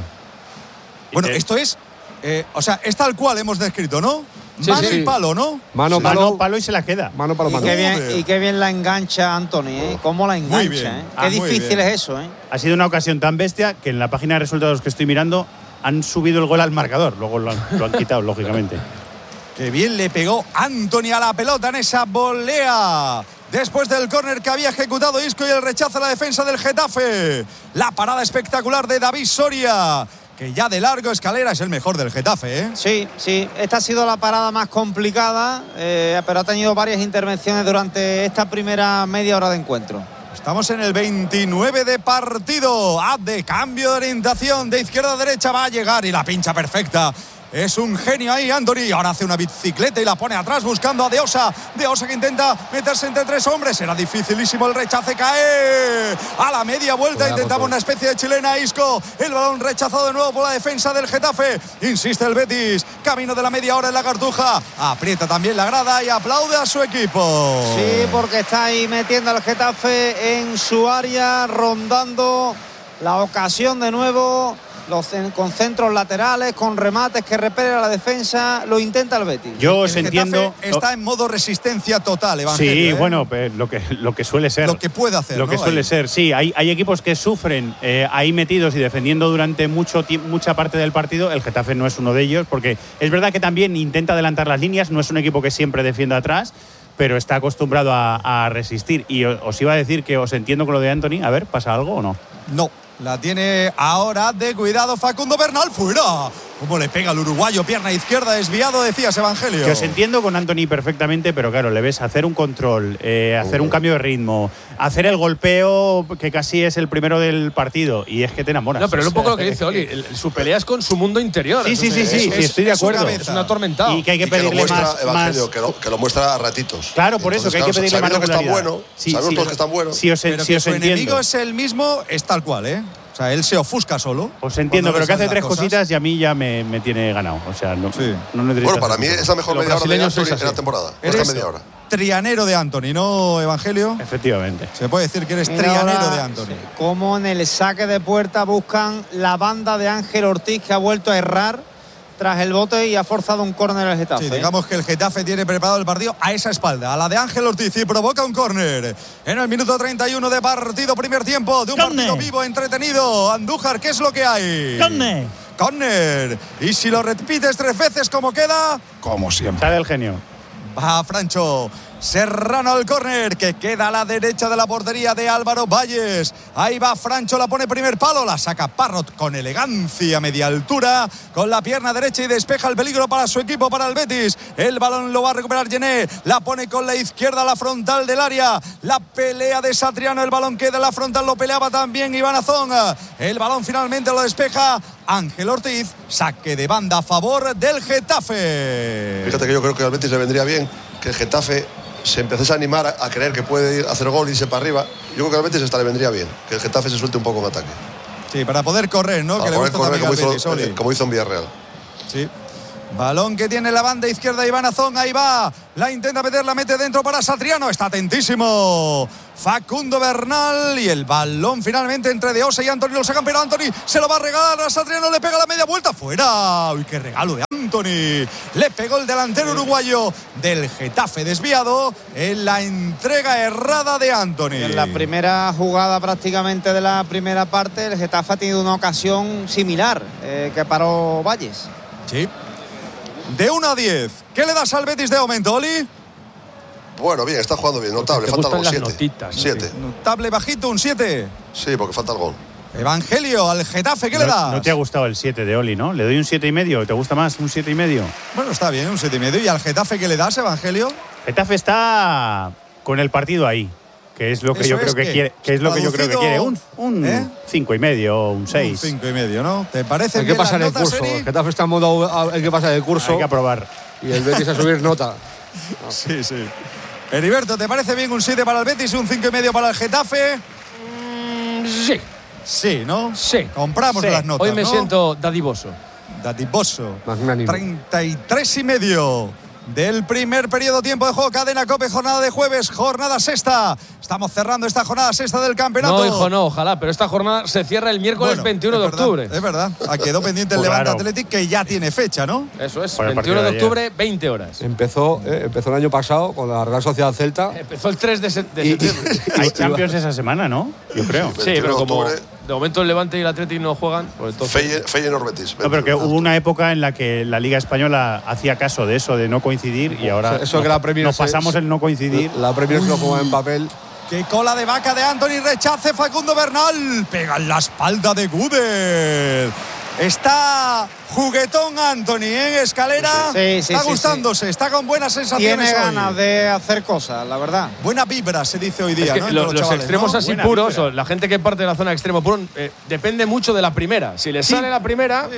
Bueno, te... esto es, eh, o sea, es tal cual hemos descrito, ¿no? Sí, mano sí. y palo, ¿no? Mano, Sí. palo, Mano, palo y se la queda. Mano, palo, Y mano. qué, bien, y qué bien la engancha Antoni, ¿eh? Cómo la engancha, bien. ¿eh? Ah, Qué muy difícil bien. es eso, ¿eh? Ha sido una ocasión tan bestia que en la página de resultados que estoy mirando han subido el gol al marcador. Luego lo han, lo han quitado, lógicamente. Qué bien le pegó Antoni a la pelota en esa volea. Después del córner que había ejecutado Isco y el rechazo a la defensa del Getafe. La parada espectacular de David Soria, que ya de largo escalera es el mejor del Getafe, ¿eh? Sí, sí. Esta ha sido la parada más complicada, eh, pero ha tenido varias intervenciones durante esta primera media hora de encuentro. Estamos en el veintinueve de partido. Haz de cambio de orientación de izquierda a derecha. Va a llegar y la pincha perfecta. Es un genio ahí, Antoni. Ahora hace una bicicleta y la pone atrás buscando a De Osa. De Osa que intenta meterse entre tres hombres. Era dificilísimo el rechace. Cae a la media vuelta. Intentaba una especie de chilena. Isco. El balón rechazado de nuevo por la defensa del Getafe. Insiste el Betis. Camino de la media hora en la Cartuja. Aprieta también la grada y aplaude a su equipo. Sí, porque está ahí metiendo al Getafe en su área, rondando la ocasión de nuevo. Los, con centros laterales, con remates que repele a la defensa, lo intenta el Betis. Yo os El entiendo. Getafe está en modo resistencia total, Evangelio. Sí, ¿eh? bueno, pues, lo que, lo que suele ser. Lo que puede hacer, Lo ¿no? que suele Ahí. ser, sí. Hay, hay equipos que sufren eh, ahí metidos y defendiendo durante mucho mucha parte del partido. El Getafe no es uno de ellos, porque es verdad que también intenta adelantar las líneas. No es un equipo que siempre defienda atrás, pero está acostumbrado a, a resistir. Y os, os iba a decir que os entiendo con lo de Antoni. A ver, ¿pasa algo o no? No, la tiene ahora de cuidado Facundo Bernal. ¡Fuera! ¿Cómo le pega al uruguayo? Pierna izquierda, desviado, decías, Evangelio. Que os entiendo con Antoni perfectamente, pero claro, le ves hacer un control, eh, hacer un cambio de ritmo, hacer el golpeo que casi es el primero del partido, y es que te enamoras. No, pero es un poco lo que dice Oli. el- Su pelea es con su mundo interior. Sí, sí, sí, Es- sí, es- sí, estoy de es su acuerdo. cabeza. Es un atormentado. Y que hay que Y que lo pedirle muestra, más, Evangelio, más- que, lo, que lo muestra a ratitos. Claro, por eso, Entonces, que hay que claro, pedirle más sabiendo que está regularidad. bueno, Sí, sabemos sí, todos que están buenos. Sí, os, Pero sí que os su entiendo. enemigo es el mismo, es tal cual, ¿eh? O sea, él se ofusca solo. Os entiendo, cuando pero que ves hace las tres cosas. cositas y a mí ya me, me tiene ganado. O sea, no, Sí. no necesito Bueno, para hacer mí mucho. es la mejor Los media hora de brasileños Antoni sois en la así. temporada. Esta Eres media hora. trianero de Antoni, ¿no, Evangelio? Efectivamente. Se puede decir que eres Mira trianero ahora de Antoni. Cómo en el saque de puerta buscan la banda de Ángel Ortiz, que ha vuelto a errar tras el bote y ha forzado un córner al Getafe. Sí, digamos que el Getafe tiene preparado el partido a esa espalda, a la de Ángel Ortiz, y provoca un córner. En el minuto treinta y uno de partido, primer tiempo, de un Córner. partido vivo, entretenido. Andújar, ¿qué es lo que hay? ¡Córner! Córner. Y si lo repites tres veces, ¿cómo queda? Como siempre. Sale el genio. Va Francho Serrano al córner, que queda a la derecha de la portería de Álvaro Valles. Ahí va Francho, la pone primer palo, la saca Parrot con elegancia, media altura, con la pierna derecha y despeja el peligro para su equipo, para el Betis. El balón lo va a recuperar Gené, la pone con la izquierda a la frontal del área. La pelea de Satriano, el balón queda en la frontal, lo peleaba también Iván Azón. El balón finalmente lo despeja Ángel Ortiz, saque de banda a favor del Getafe. Fíjate que yo creo que al Betis le vendría bien que el Getafe se empezase a animar a, a creer que puede ir a hacer gol y irse para arriba. Yo creo que al Betis esta le vendría bien, que el Getafe se suelte un poco en ataque. Sí, para poder correr, ¿no? Para que poder le gusta correr como también al hizo, Betis, Oli. como hizo en Villarreal. Sí. Balón que tiene la banda izquierda Iván Azón, ahí va, la intenta meter, la mete dentro para Satriano, está atentísimo Facundo Bernal y el balón finalmente entre De Osa y Antony, lo sacan, pero Antony se lo va a regalar a Satriano, le pega la media vuelta, fuera, uy, qué regalo de Antony, le pegó el delantero uruguayo del Getafe, desviado en la entrega errada de Antony. En la primera jugada prácticamente de la primera parte, el Getafe ha tenido una ocasión similar eh, que paró Valles. Sí. De uno a diez, ¿qué le das al Betis de momento, Oli? Bueno, bien, está jugando bien, notable, falta el gol, siete. siete. Notable bajito, un siete. Sí, porque falta el gol. Evangelio, al Getafe, ¿qué le No, das? no te ha gustado el siete de Oli, ¿no? Le doy un siete y medio. ¿Te gusta más un siete y medio? Bueno, está bien, un siete y medio. ¿Y al Getafe qué le das, Evangelio? Getafe está con el partido ahí, que es lo que Eso yo creo es que que, quiere, que es lo que yo creo que traducido, quiere. Un, un ¿eh? cinco y medio, un seis. Un cinco y medio, ¿no? ¿Te parece Hay que bien pasar las el notas, curso. Eri? El Getafe está en modo hay que pasar el curso. Hay que aprobar. Y el Betis a subir nota. Sí, sí. Heriberto, ¿te parece bien un siete para el Betis y un cinco y medio para el Getafe? Mm, sí. Sí, ¿no? Sí. Compramos Sí. las notas, Hoy me ¿no? siento dadivoso. Dadivoso. Magnánimo. treinta y tres y medio del primer periodo, tiempo de juego, Cadena COPE, jornada de jueves, jornada sexta. Estamos cerrando esta jornada sexta del campeonato. No, hijo, no, ojalá, pero esta jornada se cierra el miércoles Bueno, veintiuno es de verdad, octubre. Es verdad, ah, quedó pendiente el Pues Levante claro. Athletic, que ya tiene fecha, ¿no? Eso es, Por el veintiuno de partido de octubre, veinte horas. Empezó, eh, empezó el año pasado con la Real Sociedad Celta. Empezó el tres de, se- de Y- septiembre. Hay Champions esa semana, ¿no? Yo creo. Sí, veintiuno pero de como octubre. de momento el Levante y el Atlético no juegan, pues entonces… Feye- Feyenoord Betis. No, pero que hubo una época en la que la Liga Española hacía caso de eso, de no coincidir, y ahora Eso nos, que la Premier nos se- pasamos el no coincidir. La Premier se lo juega en papel. Qué cola de vaca de Anthony, rechace Facundo Bernal, pega en la espalda de Guder. Está juguetón Anthony en escalera, Sí, sí, está sí, gustándose, está con buenas sensaciones Tiene hoy. ganas de hacer cosas, la verdad. Buena vibra se dice hoy día, Es que ¿no? lo- Entre los chavales, extremos ¿no? así Buena puros, vibra. o la gente que parte de la zona de extremo puro, eh, depende mucho de la primera. Si le sale la primera,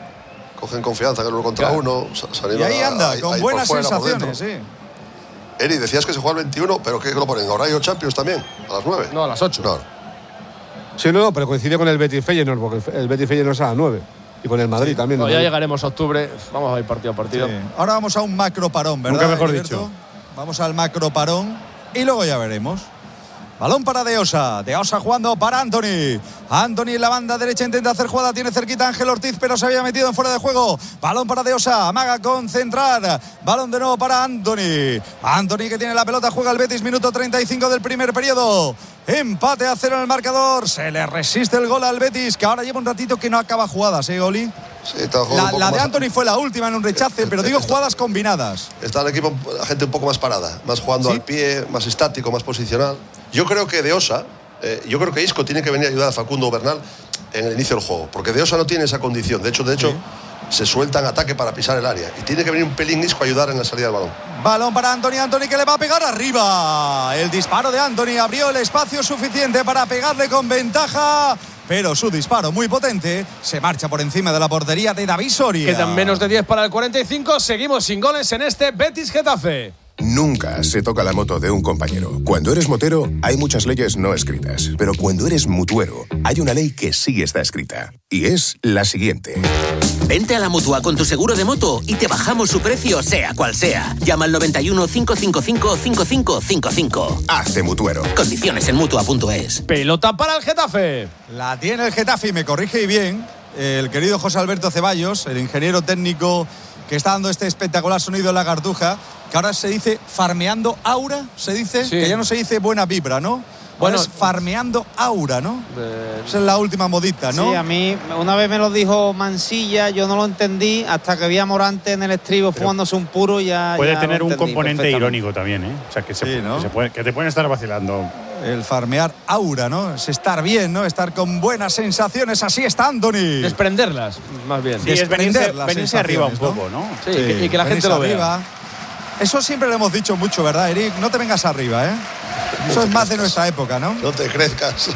Cogen confianza que uno contra Claro. uno. sa- se Y anima ahí a- anda, a- a con ir buenas por fuera, por sensaciones, dentro. sí. Eri, decías que se juega el veintiuno, pero ¿qué lo ponen? ¿Horario Champions también? ¿A las nueve? no, a las ocho. No. Sí, no, no, pero coincide con el Betis Feyenoord, porque el Betis Feyenoord es a las nueve. Y con el Madrid también. No, ¿no? ya llegaremos a octubre, vamos a ir partido a partido. Sí. Ahora vamos a un macro parón, ¿verdad? Nunca mejor Heriberto? dicho. Vamos al macro parón y luego ya veremos. Balón para De Osa. De Osa jugando para Anthony. Anthony en la banda derecha intenta hacer jugada. Tiene cerquita a Ángel Ortiz, pero se había metido en fuera de juego. Balón para De Osa. Amaga concentrar. Balón de nuevo para Anthony. Anthony que tiene la pelota. Juega el Betis. Minuto treinta y cinco del primer periodo. Empate a cero en el marcador. Se le resiste el gol al Betis, que ahora lleva un ratito que no acaba jugadas, ¿eh, Oli? Sí, está jugando un La, poco la de más- Anthony fue la última en un rechace, pero digo jugadas combinadas. Está el equipo, la gente un poco más parada, más jugando ¿Sí? al pie, más estático, más posicional. Yo creo que De Osa, eh, yo creo que Isco tiene que venir a ayudar a Facundo Bernal en el inicio del juego, porque De Osa no tiene esa condición. De hecho, de hecho, se suelta en ataque para pisar el área y tiene que venir un pelín Isco a ayudar en la salida del balón. Balón para Anthony, Anthony que le va a pegar arriba. El disparo de Anthony abrió el espacio suficiente para pegarle con ventaja, pero su disparo muy potente se marcha por encima de la portería de David Soria. Quedan menos de diez para el cuarenta y cinco. Seguimos sin goles en este Betis Getafe. Nunca se toca la moto de un compañero. Cuando eres motero, hay muchas leyes no escritas. Pero cuando eres mutuero, hay una ley que sí está escrita. Y es la siguiente. Vente a la Mutua con tu seguro de moto y te bajamos su precio sea cual sea. Llama al noventa y uno, cinco cinco cinco, cinco cinco cinco cinco. Hazte mutuero. Condiciones en Mutua punto es. Pelota para el Getafe. La tiene el Getafe y me corrige bien el querido José Alberto Ceballos, el ingeniero técnico que está dando este espectacular sonido en la Cartuja, que ahora se dice farmeando aura, se dice, Sí. que ya no se dice buena vibra, ¿no? Bueno, Bueno, es farmeando aura, ¿no? Eh, Esa es la última modita, ¿no? Sí, a mí una vez me lo dijo Mansilla, yo no lo entendí hasta que vi a Morante en el estribo fumándose un puro y ya. Puede ya tener lo un entendí componente perfectamente. irónico también, ¿eh? O sea, que, se, Sí, ¿no? que, se puede- que te pueden estar vacilando. El farmear aura, ¿no? Es estar bien, ¿no? Estar con buenas sensaciones. Así está Anthony. Desprenderlas, más bien. Sí, es Desprender venirse, las venirse arriba un sensaciones, poco, ¿no? Sí, y que- y que la gente venirse lo vea. arriba. Eso siempre lo hemos dicho mucho, ¿verdad, Eric? No te vengas arriba, ¿eh? Eso es más de nuestra época, ¿no? No te crezcas.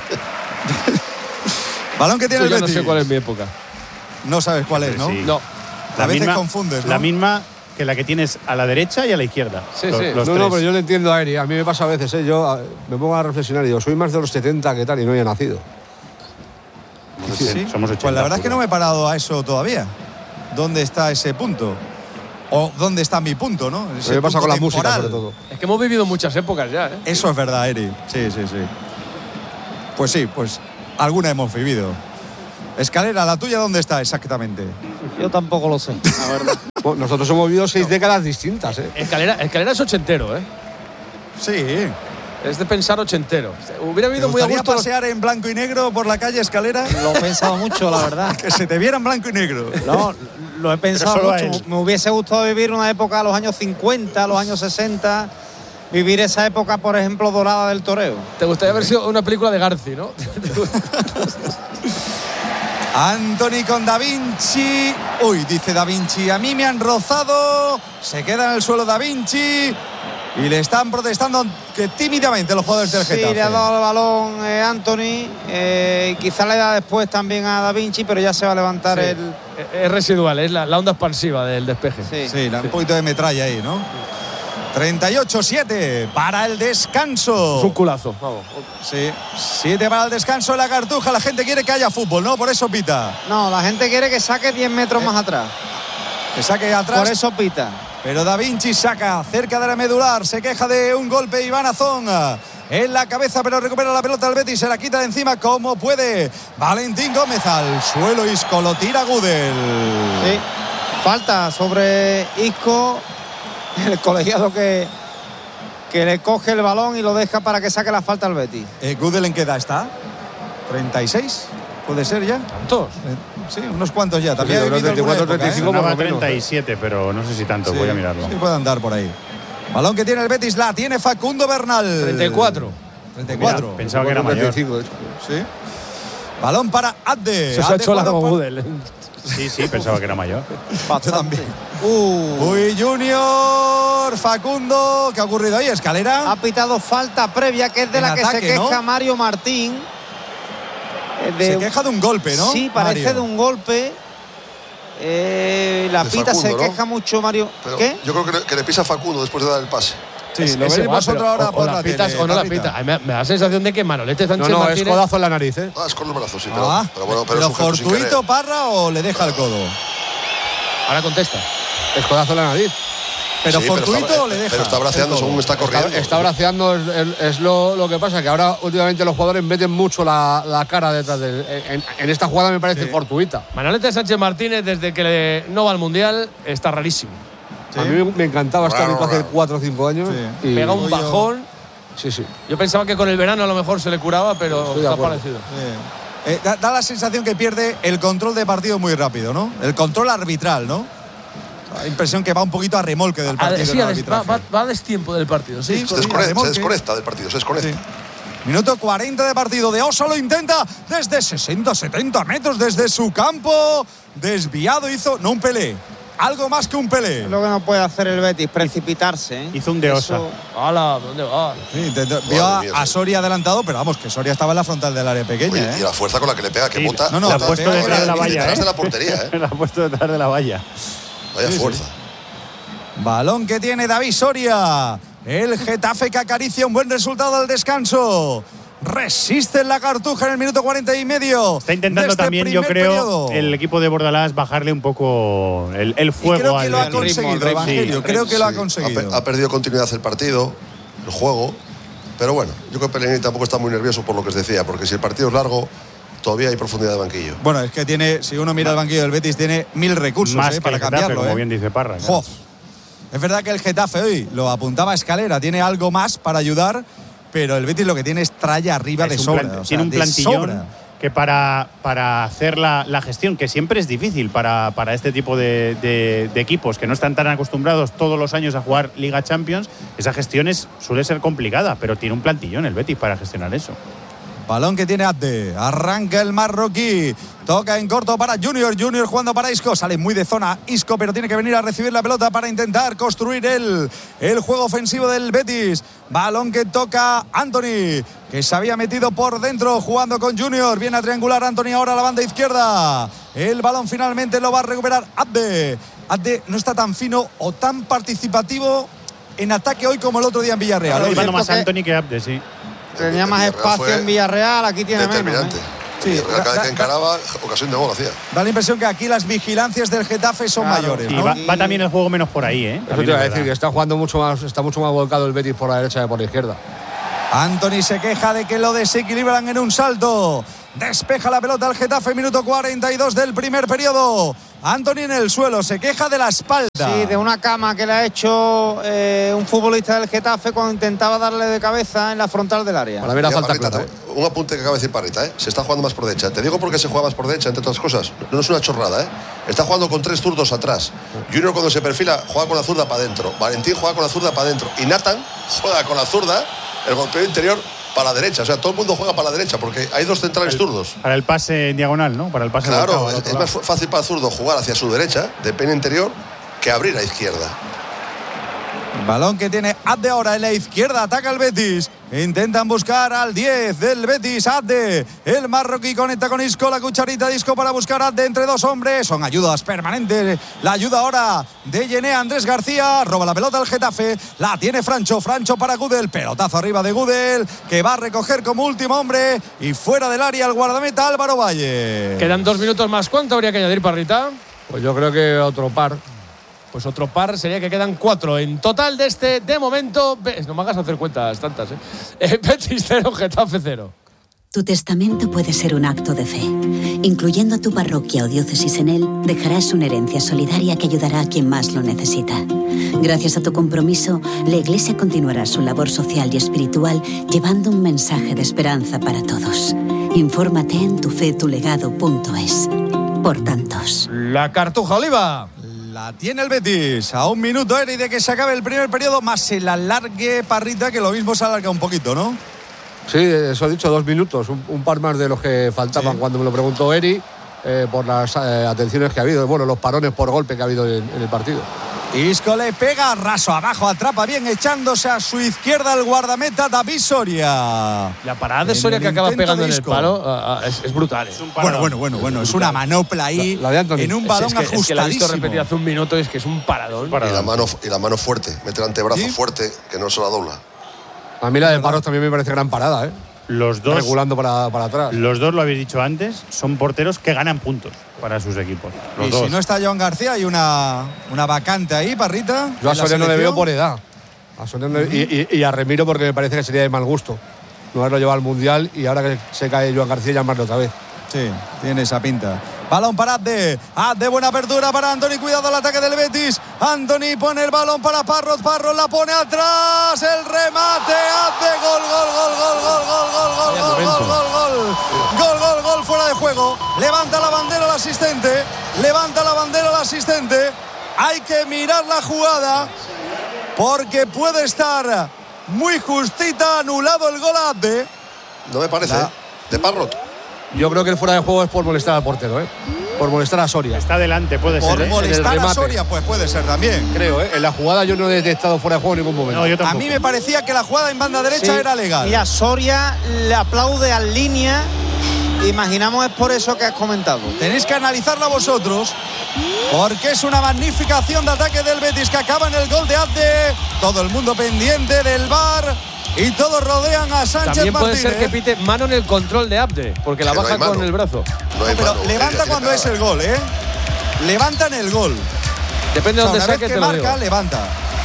Balón que tiene Yo el no Betis. sé cuál es mi época. No sabes cuál es, ¿no? Sí. No. A veces confundes, ¿no? La misma que la que tienes a la derecha y a la izquierda. Sí, Los- sí. los No, no, tres. pero yo le entiendo a Eri. A mí me pasa a veces, ¿eh? Yo a- me pongo a reflexionar y digo, soy más de los setenta que tal y no he nacido. Sí, somos ochenta. Pues la verdad es que no me he parado a eso todavía. ¿Dónde está ese punto? O ¿dónde está mi punto, no? ¿Qué pasa con la música, sobre todo? Es que hemos vivido muchas épocas ya, ¿eh? Eso es verdad, Eri. Sí, sí, sí. Pues sí, pues alguna hemos vivido. Escalera, ¿la tuya dónde está exactamente? Yo tampoco lo sé, la verdad. Bueno, nosotros hemos vivido seis décadas distintas, ¿eh? Escalera, Escalera es ochentero, ¿eh? Sí. Es de pensar ochentero. Hubiera ¿Te habido muy a gustaría gusto. pasear en blanco y negro por la calle Escalera? Lo he pensado mucho, la verdad. Que se te viera en blanco y negro. No, lo he pensado solo a mucho. él. Me hubiese gustado vivir una época, los años cincuenta, los años sesenta. Vivir esa época, por ejemplo, dorada del toreo. Te gustaría haber sido una película de Garci, ¿no? Anthony con Da Vinci. Uy, dice Da Vinci, a mí me han rozado. Se queda en el suelo Da Vinci. Y le están protestando que tímidamente los jugadores del Sí, Getafe. le ha dado el balón eh, Anthony. Eh, quizá le da después también a Da Vinci, pero ya se va a levantar Sí. el. Es residual, es la, la onda expansiva del despeje. Sí. Sí, un poquito de metralla ahí, ¿no? treinta y ocho siete para el descanso. Es un culazo, vamos. Sí, siete para el descanso en la Cartuja. La gente quiere que haya fútbol, ¿no? Por eso pita. No, la gente quiere que saque diez metros Eh, más atrás. Que saque atrás. Por eso pita. Pero Da Vinci saca cerca de la medular. Se queja de un golpe Iván Azón en la cabeza, pero recupera la pelota al Betis. Se la quita de encima como puede. Valentín Gómez al suelo. Isco lo tira Gudel. Sí. Falta sobre Isco. El colegiado que, que le coge el balón y lo deja para que saque la falta al Betis. Eh, ¿Gudel en qué edad está? ¿treinta y seis? ¿Puede ser ya? ¿Tantos? Eh, sí, unos cuantos ya. También Sí, ha vivido alguna veinticuatro, época, treinta y cinco, ¿eh? Sonaba por lo menos, treinta y siete, pero no sé si tanto, Sí, voy a mirarlo. Sí, puede andar por ahí. Balón que tiene el Betis, la tiene Facundo Bernal. treinta y cuatro. treinta y cuatro. Mira, pensaba que era mayor. treinta y cinco, de hecho. Sí. Balón para Adde. Se os ha Adde hecho juega largo por- Gudel. Sí, sí, pensaba que era mayor. Yo también. Uh, Uy, Junior, Facundo, ¿qué ha ocurrido ahí? Escalera. ha pitado falta previa, que es de En la que ataque, se queja ¿no? Mario Martín. Eh, de- Se queja de un golpe, ¿no? Sí, parece Mario? de un golpe. Eh, la De pita Facundo, se ¿no? queja mucho Mario. Pero ¿Qué? yo creo que le, que le pisa a Facundo después de dar el pase. Sí, Es- lo ese veréis va, vosotros pero ahora o, por o la la pitas tele, o no la Pablita. pita. A mí Me, me da la sensación de que Manolete No, Sánchez no, es Martínez. codazo en la nariz, ¿eh? Ah, es con el brazo, sí, pero, Ah, pero bueno, pero, pero es un gesto sin fortuito querer. Parra o le deja el codo. Ahora contesta. Es codazo en la nariz. Pero Sí, fortuito está- o le deja. Pero está braceando el codo? según está corriendo. Está, está braceando, es, es- es lo, lo que pasa, que ahora últimamente los jugadores meten mucho la, la cara detrás del. En, en esta jugada me parece fortuita. Manolete Sánchez Martínez, desde que le- no va al Mundial, está rarísimo. A mí me encantaba estar Raro, hace raro. cuatro o cinco años. Sí. y- Pega un Yo- bajón. Sí, sí. Yo pensaba que con el verano a lo mejor se le curaba, pero Estoy de está acuerdo. parecido. Sí. Eh, da, da la sensación que pierde el control de partido muy rápido, ¿no? El control arbitral, ¿no? La impresión que va un poquito a remolque del A- partido. sí, en el a des- va, arbitraje. va- va a destiempo del partido, sí. Sí, Se desconecta, se remolque. desconecta del partido, se desconecta. Sí. Minuto cuarenta de partido. De Oso lo intenta desde sesenta, setenta metros desde su campo. Desviado hizo, no un Pelé, algo más que un Pelé. Es lo que no puede hacer el Betis, precipitarse. ¿eh? Hizo un de Osa. Eso- ¡Hala! ¿Dónde va? Sí, intentó- vio a, mía, a sí. Soria adelantado, pero vamos, que Soria estaba en la frontal del área pequeña. Oye, ¿eh? y la fuerza con la que le pega, que Sí, bota. no, no, la ha la puesto pega detrás de la y valla, detrás ¿eh? de la portería, ¿eh? La ha puesto detrás de la valla. Vaya Sí, sí. fuerza. Balón que tiene David Soria. El Getafe que acaricia un buen resultado al descanso. Resiste en la Cartuja en el minuto cuarenta y medio. Está intentando de este también, yo primer creo, periodo. el equipo de Bordalás bajarle un poco el, el Y fuego creo que al lo ha ritmo. conseguido, ritmo, Evangelio. sí, creo que lo ha Sí, conseguido. pe- ha perdido continuidad el partido, el juego. Pero bueno, yo creo que Pellegrini tampoco está muy nervioso por lo que os decía, porque si el partido es largo, todavía hay profundidad de banquillo. Bueno, es que tiene, si uno mira el banquillo del Betis, tiene mil recursos Más eh, que para el Getafe, cambiarlo. como eh. bien dice Parra. Jo. claro. Es verdad que el Getafe hoy lo apuntaba a Escalera, tiene algo más para ayudar, pero el Betis lo que tiene es tralla arriba de Es un sobra. plan- o sea, tiene un de plantillón sobra. que para, para hacer la, la gestión, que siempre es difícil para, para este tipo de, de- de equipos que no están tan acostumbrados todos los años a jugar Liga Champions, esa gestión es, suele ser complicada, pero tiene un plantillón el Betis para gestionar eso. Balón que tiene Abde. Arranca el marroquí. Toca en corto para Junior. Junior jugando para Isco. Sale muy de zona Isco, pero tiene que venir a recibir la pelota para intentar construir el, el juego ofensivo del Betis. Balón que toca Anthony, que se había metido por dentro jugando con Junior. Viene a triangular Anthony ahora a la banda izquierda. El balón finalmente lo va a recuperar Abde. Abde no está tan fino o tan participativo en ataque hoy como el otro día en Villarreal. Está Hoy jugando más cierto que- Anthony que Abde, sí. Tenía En más Villarreal espacio fue en Villarreal, aquí tiene menos. Determinante. ¿eh? Sí, cada vez da, que encaraba, ocasión de gol hacía. Da la impresión que aquí las vigilancias del Getafe son claro, mayores, y ¿no? va, va también el juego menos por ahí, ¿eh? Eso te iba a decir, que está jugando mucho más, está mucho más volcado el Betis por la derecha que por la izquierda. Anthony se queja de que lo desequilibran en un salto. Despeja la pelota al Getafe, minuto cuarenta y dos del primer periodo. Anthony en el suelo, se queja de la espalda. Sí, de una cama que le ha hecho eh, un futbolista del Getafe cuando intentaba darle de cabeza en la frontal del área. Para ver la Mira, falta Parrita, clara, ¿eh? Un apunte que acaba de decir Parrita, ¿eh? Se está jugando más por derecha. Te digo porque se juega más por derecha, entre otras cosas. No es una chorrada, ¿eh? Está jugando con tres zurdos atrás. Junior, cuando se perfila, juega con la zurda para adentro. Valentín juega con la zurda para adentro. Y Nathan juega con la zurda, el golpeo interior, para la derecha. O sea, todo el mundo juega para la derecha porque hay dos centrales el, zurdos. Para el pase en diagonal, ¿no? Para el pase Claro, volcado, es, es más fácil para el zurdo jugar hacia su derecha, de pene interior, que abrir a izquierda. Balón que tiene Abde ahora en la izquierda, ataca el Betis. Intentan buscar al diez del Betis, Abde. El marroquí conecta con Isco, la cucharita de Isco para buscar a Abde entre dos hombres. Son ayudas permanentes. La ayuda ahora de Yené Andrés García. Roba la pelota al Getafe. La tiene Francho. Francho para Gudel. Pelotazo arriba de Gudel, que va a recoger como último hombre. Y fuera del área el guardameta Álvaro Valle. Quedan dos minutos más. ¿Cuánto habría que añadir, Parrita? Pues yo creo que otro par. Pues otro par sería que quedan cuatro. En total de este, de momento, no me hagas hacer cuentas tantas, ¿eh? eh Betis cero, Getafe cero. Tu testamento puede ser un acto de fe. Incluyendo a tu parroquia o diócesis en él, dejarás una herencia solidaria que ayudará a quien más lo necesita. Gracias a tu compromiso, la Iglesia continuará su labor social y espiritual llevando un mensaje de esperanza para todos. Infórmate en tufetulegado punto es. Por tantos. La Cartuja Oliva. La tiene el Betis. A un minuto, Eri, de que se acabe el primer periodo, más el alargue, Parrita, que lo mismo se alarga un poquito, ¿no? Sí, eso he dicho, dos minutos. Un, un par más de los que faltaban sí. Cuando me lo preguntó Eri, eh, por las eh, atenciones que ha habido. Bueno, los parones por golpe que ha habido en, en el partido. Isco le pega, raso abajo, atrapa bien, echándose a su izquierda el guardameta David Soria. La parada de Soria que acaba pegando en el palo uh, uh, es, es brutal. Es un bueno, bueno, bueno, bueno, es, es una manopla ahí la, la de en un balón es, es que, ajustadísimo. Es que la he visto repetida hace un minuto y es que es un paradón. Y la mano, y la mano fuerte, mete el antebrazo ¿sí? fuerte, que no se la dobla. A mí la de Parros también me parece gran parada, ¿eh? Los dos, regulando para, para atrás. Los dos, lo habéis dicho antes, son porteros que ganan puntos para sus equipos. Los y dos. Si no está Joan García, hay una, una vacante ahí, Parrita. Yo a Soria no le veo por edad. A Soria no le, y, y, y a Remiro porque me parece que sería de mal gusto no haberlo llevado al Mundial y ahora que se cae Joan García llamarlo otra vez. Sí, tiene esa pinta. Balón para Abde. Abde, buena apertura para Anthony. Cuidado al ataque del Betis. Anthony pone el balón para Parros. Parros la pone atrás. El remate. Abde. Gol, gol, gol, gol, gol, gol, gol, gol, gol, gol, gol, gol. Gol, gol, gol, fuera de juego. Levanta la bandera el asistente. Levanta la bandera el asistente. Hay que mirar la jugada porque puede estar muy justita. Anulado el gol a Abde. No me parece. La... De Parrot. Yo creo que el fuera de juego es por molestar al portero, ¿eh? Por molestar a Soria. Está adelante, puede por ser. Por ¿eh? molestar a Soria, pues puede ser también. Creo, ¿eh? En la jugada yo no he detectado fuera de juego en ningún momento. No, yo tampoco. A mí me parecía que la jugada en banda derecha sí. era legal. Mira, Soria le aplaude al línea. Imaginamos es por eso que has comentado. Tenéis que analizarla vosotros, porque es una magnífica acción de ataque del Betis que acaba en el gol de Abde. Todo el mundo pendiente del V A R. Y todos rodean a Sánchez También puede Martínez. ser que pite mano en el control de Abde, porque la baja no con el brazo. No hay pero mano, levanta cuando es el gol, ¿eh? Levanta en el gol. Depende de o sea, dónde una saque, vez que te lo marca, digo. levanta.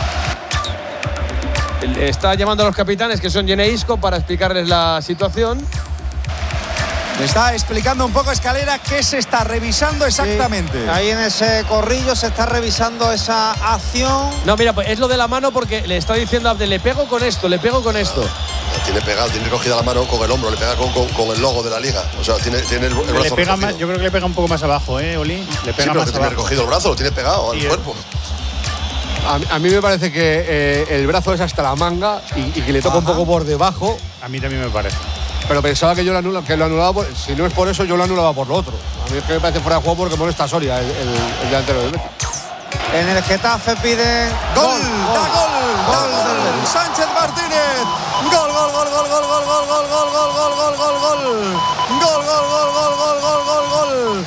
Está llamando a los capitanes, que son Yené Isco, para explicarles la situación. Le está explicando un poco Escalera qué se está revisando exactamente. Sí, ahí en ese corrillo se está revisando esa acción. No, mira, pues es lo de la mano porque le está diciendo a Abde, le pego con esto, le pego con esto. La tiene pegado, tiene cogida la mano con el hombro, le pega con, con, con el logo de la liga. O sea, tiene, tiene el, el brazo le pega más, yo creo que le pega un poco más abajo, ¿eh, Oli? Le pega sí, pero más que tiene abajo. recogido el brazo, lo tiene pegado al sí, cuerpo. A, a mí me parece que eh, el brazo es hasta la manga y, y que le toca Ajá. un poco por debajo. A mí también me parece. Pero pensaba que yo lo anulaba, que lo anulaba por, si no es por eso, yo lo anulaba por lo otro. A mí es que me parece fuera de juego porque molesta a Soria, el, el, el delantero del Betis. En el Getafe pide gol, gol, da gol, gol, gol del Sánchez Martínez. Gol, gol, gol, gol, gol, gol, gol, gol, gol, gol, gol, gol, gol, gol. Gol, gol, gol, gol, gol, gol, gol, gol.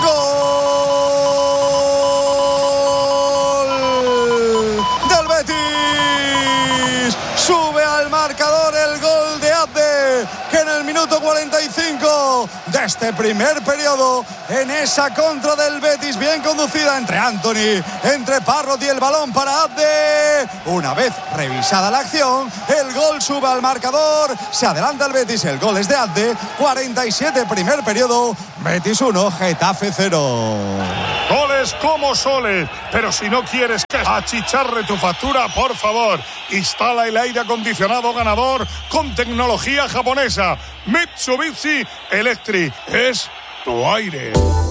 Gol del Betis. Sube al marcador el gol de Abde, que en el minuto Minuto cuarenta y cinco de este primer periodo en esa contra del Betis, bien conducida entre Anthony, entre Parrot y el balón para Abde. Una vez revisada la acción, el gol sube al marcador, se adelanta el Betis, el gol es de Abde. Cuarenta y siete primer periodo, Betis uno, Getafe cero. Goles como soles, pero si no quieres que achicharre tu factura, por favor, instala el aire acondicionado ganador con tecnología japonesa. Mitsubishi Electric es tu aire.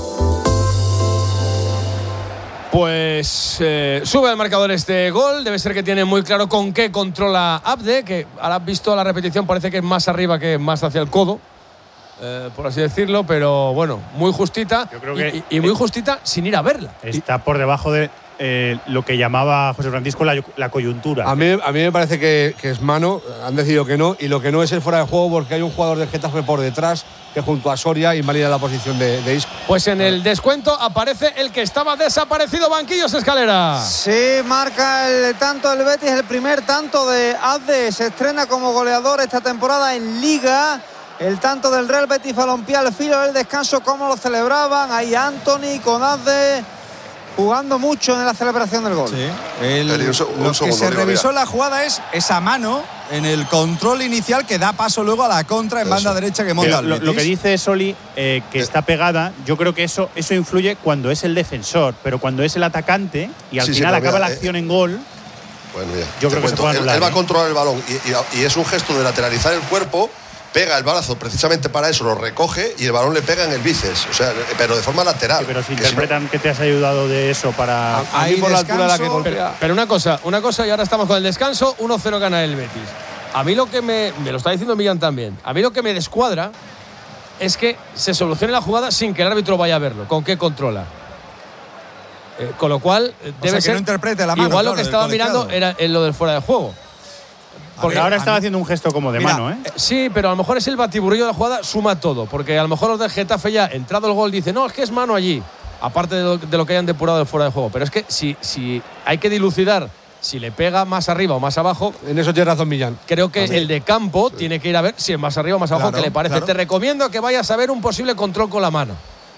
Pues eh, sube al marcador este gol. Debe ser que tiene muy claro con qué controla Abde, que ahora visto la repetición parece que es más arriba que más hacia el codo. Eh, por así decirlo, pero bueno, muy justita. Yo creo que y, y muy justita sin ir a verla. Está por debajo de eh, lo que llamaba José Francisco la, la coyuntura. A mí, a mí me parece que, que es mano, han decidido que no, y lo que no es el fuera de juego porque hay un jugador del Getafe por detrás que junto a Soria invalida la posición de, de Isco. Pues en el descuento aparece el que estaba desaparecido, Banquillos Escalera. Sí, marca el tanto del Betis, el primer tanto de Abde, se estrena como goleador esta temporada en Liga. El tanto del Real Betis Balompié al filo del descanso, cómo lo celebraban. Ahí Anthony con Abde jugando mucho en la celebración del gol. Sí, el, un, un lo segundo, que se digo, revisó mira. la jugada es esa mano en el control inicial que da paso luego a la contra en Eso. banda derecha que monta el lo, Betis. lo que dice Soli, eh, que está pegada, yo creo que eso, eso influye cuando es el defensor, pero cuando es el atacante y al Sí, sí, final pero acaba mira, la eh, acción en gol. Bueno, mira, Yo te creo que se cuento, puede él, anular, él va a ¿eh? controlar el balón y, y- y es un gesto de lateralizar el cuerpo, pega el brazo precisamente para eso, lo recoge y el balón le pega en el bíceps, o sea, pero de forma lateral. Sí, pero si Que interpretan que te has ayudado de eso para. A mí Ahí por la altura a la que descanso, golpea. Pero una cosa, una cosa y ahora estamos con el descanso, uno cero gana el Betis. A mí lo que me, me lo está diciendo Millán también, a mí lo que me descuadra es que se solucione la jugada sin que el árbitro vaya a verlo, con qué controla. Eh, con lo cual, eh, O debe sea, que ser no interprete la mano, igual lo claro, que del estaba colegiado. mirando era en lo del fuera de juego. Porque ver, ahora a estaba mí- haciendo un gesto como de Mira, mano, ¿eh? Sí, pero a lo mejor es el batiburrillo de la jugada, suma todo. Porque a lo mejor los del Getafe ya, entrado el gol, dicen, no, es que es mano allí. Aparte de lo, de lo que hayan depurado del fuera de juego. Pero es que si, si hay que dilucidar si le pega más arriba o más abajo, En eso tiene razón Millán. creo que el de campo tiene que ir a ver si es más arriba o más abajo, Claro, que le parece. claro. Te recomiendo que vayas a ver un posible control con la mano.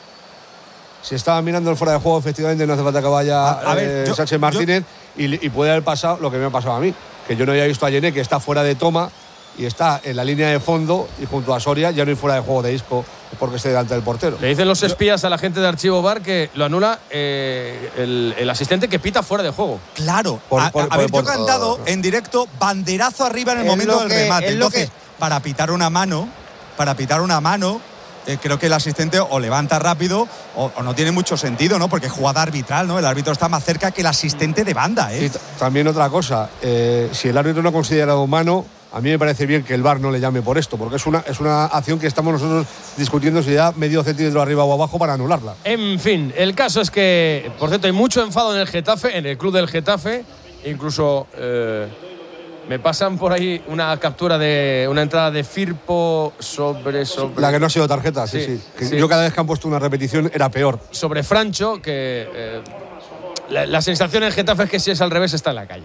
Si estaba mirando el fuera de juego, efectivamente no hace falta que vaya A- a ver, eh, yo- Sánchez Martínez y, y puede haber pasado lo que me ha pasado a mí, que yo no había visto a Yené, que está fuera de toma y está en la línea de fondo y junto a Soria ya no hay fuera de juego de Isco porque esté delante del portero. Le dicen los espías a la gente de Archivo Bar que lo anula eh, el, el asistente que pita fuera de juego. Claro, Por- a, por- a por- ver, yo he por- cantado en directo banderazo arriba en el Es momento lo del que- remate. es lo Entonces, para pitar una mano, para pitar una mano, eh, creo que el asistente o levanta rápido o, o no tiene mucho sentido, ¿no? Porque es jugada arbitral, ¿no? El árbitro está más cerca que el asistente de banda, ¿eh? Y t- también otra cosa, eh, si el árbitro no ha considerado mano, a mí me parece bien que el V A R no le llame por esto, porque es una, es una acción que estamos nosotros discutiendo si da medio centímetro arriba o abajo para anularla. En fin, el caso es que, por cierto, hay mucho enfado en el Getafe, en el club del Getafe. Incluso eh, me pasan por ahí una captura de una entrada de Firpo sobre, sobre, La que no ha sido tarjeta, sí, Sí, sí. Que sí. Yo cada vez que han puesto una repetición era peor. sobre Francho, que eh, la, la sensación en Getafe es que si es al revés está en la calle.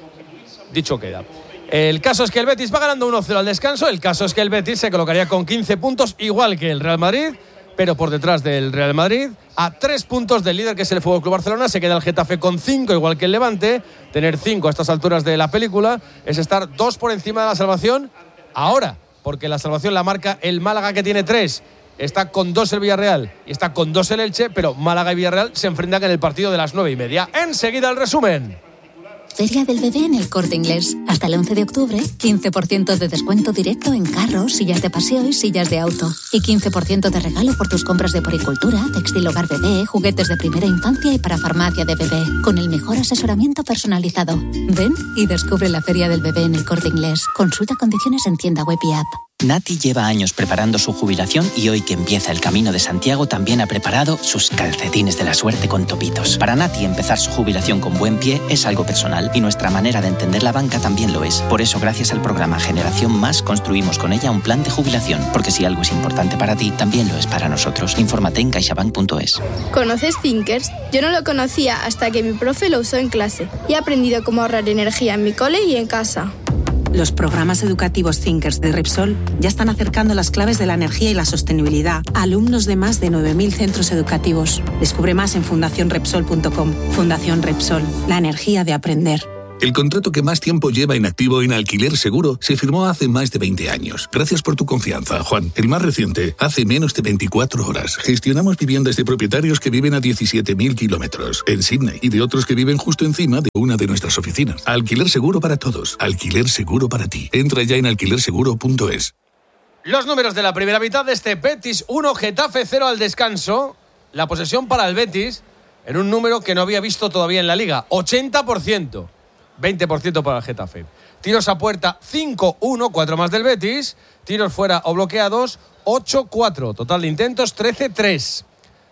Dicho queda. El caso es que el Betis va ganando uno cero al descanso. El caso es que el Betis se colocaría con quince puntos, igual que el Real Madrid, pero por detrás del Real Madrid, a tres puntos del líder, que es el Fútbol Club Barcelona. Se queda el Getafe con cinco, igual que el Levante. Tener cinco a estas alturas de la película es estar dos por encima de la salvación ahora, porque la salvación la marca el Málaga, que tiene tres. Está con dos el Villarreal y está con dos el Elche, pero Málaga y Villarreal se enfrentan en el partido de las nueve y media. Enseguida el resumen. Feria del Bebé en El Corte Inglés. Hasta el once de octubre, quince por ciento de descuento directo en carros, sillas de paseo y sillas de auto. Y quince por ciento de regalo por tus compras de poricultura, textil hogar bebé, juguetes de primera infancia y para farmacia de bebé. Con el mejor asesoramiento personalizado. Ven y descubre la Feria del Bebé en El Corte Inglés. Consulta condiciones en tienda web y app. Nati lleva años preparando su jubilación y hoy que empieza el Camino de Santiago también ha preparado sus calcetines de la suerte con topitos. Para Nati empezar su jubilación con buen pie es algo personal y nuestra manera de entender la banca también lo es. Por eso, gracias al programa Generación Más, construimos con ella un plan de jubilación, porque si algo es importante para ti, también lo es para nosotros. Infórmate en caixabank punto es. ¿Conoces Thinkers? Yo no lo conocía hasta que mi profe lo usó en clase y he aprendido cómo ahorrar energía en mi cole y en casa. Los programas educativos Thinkers de Repsol ya están acercando las claves de la energía y la sostenibilidad a alumnos de más de nueve mil centros educativos. Descubre más en fundación repsol punto com. Fundación Repsol, la energía de aprender. El contrato que más tiempo lleva inactivo en Alquiler Seguro se firmó hace más de veinte años. Gracias por tu confianza, Juan. El más reciente, hace menos de veinticuatro horas. Gestionamos viviendas de propietarios que viven a diecisiete mil kilómetros en Sydney y de otros que viven justo encima de una de nuestras oficinas. Alquiler Seguro para todos. Alquiler Seguro para ti. Entra ya en alquiler seguro punto es. Los números de la primera mitad de este Betis uno, Getafe cero al descanso. La posesión para el Betis en un número que no había visto todavía en la Liga. ochenta por ciento. veinte por ciento para el Getafe. Tiros a puerta cinco uno, cuatro más del Betis. Tiros fuera o bloqueados ocho cuatro. Total de intentos trece tres.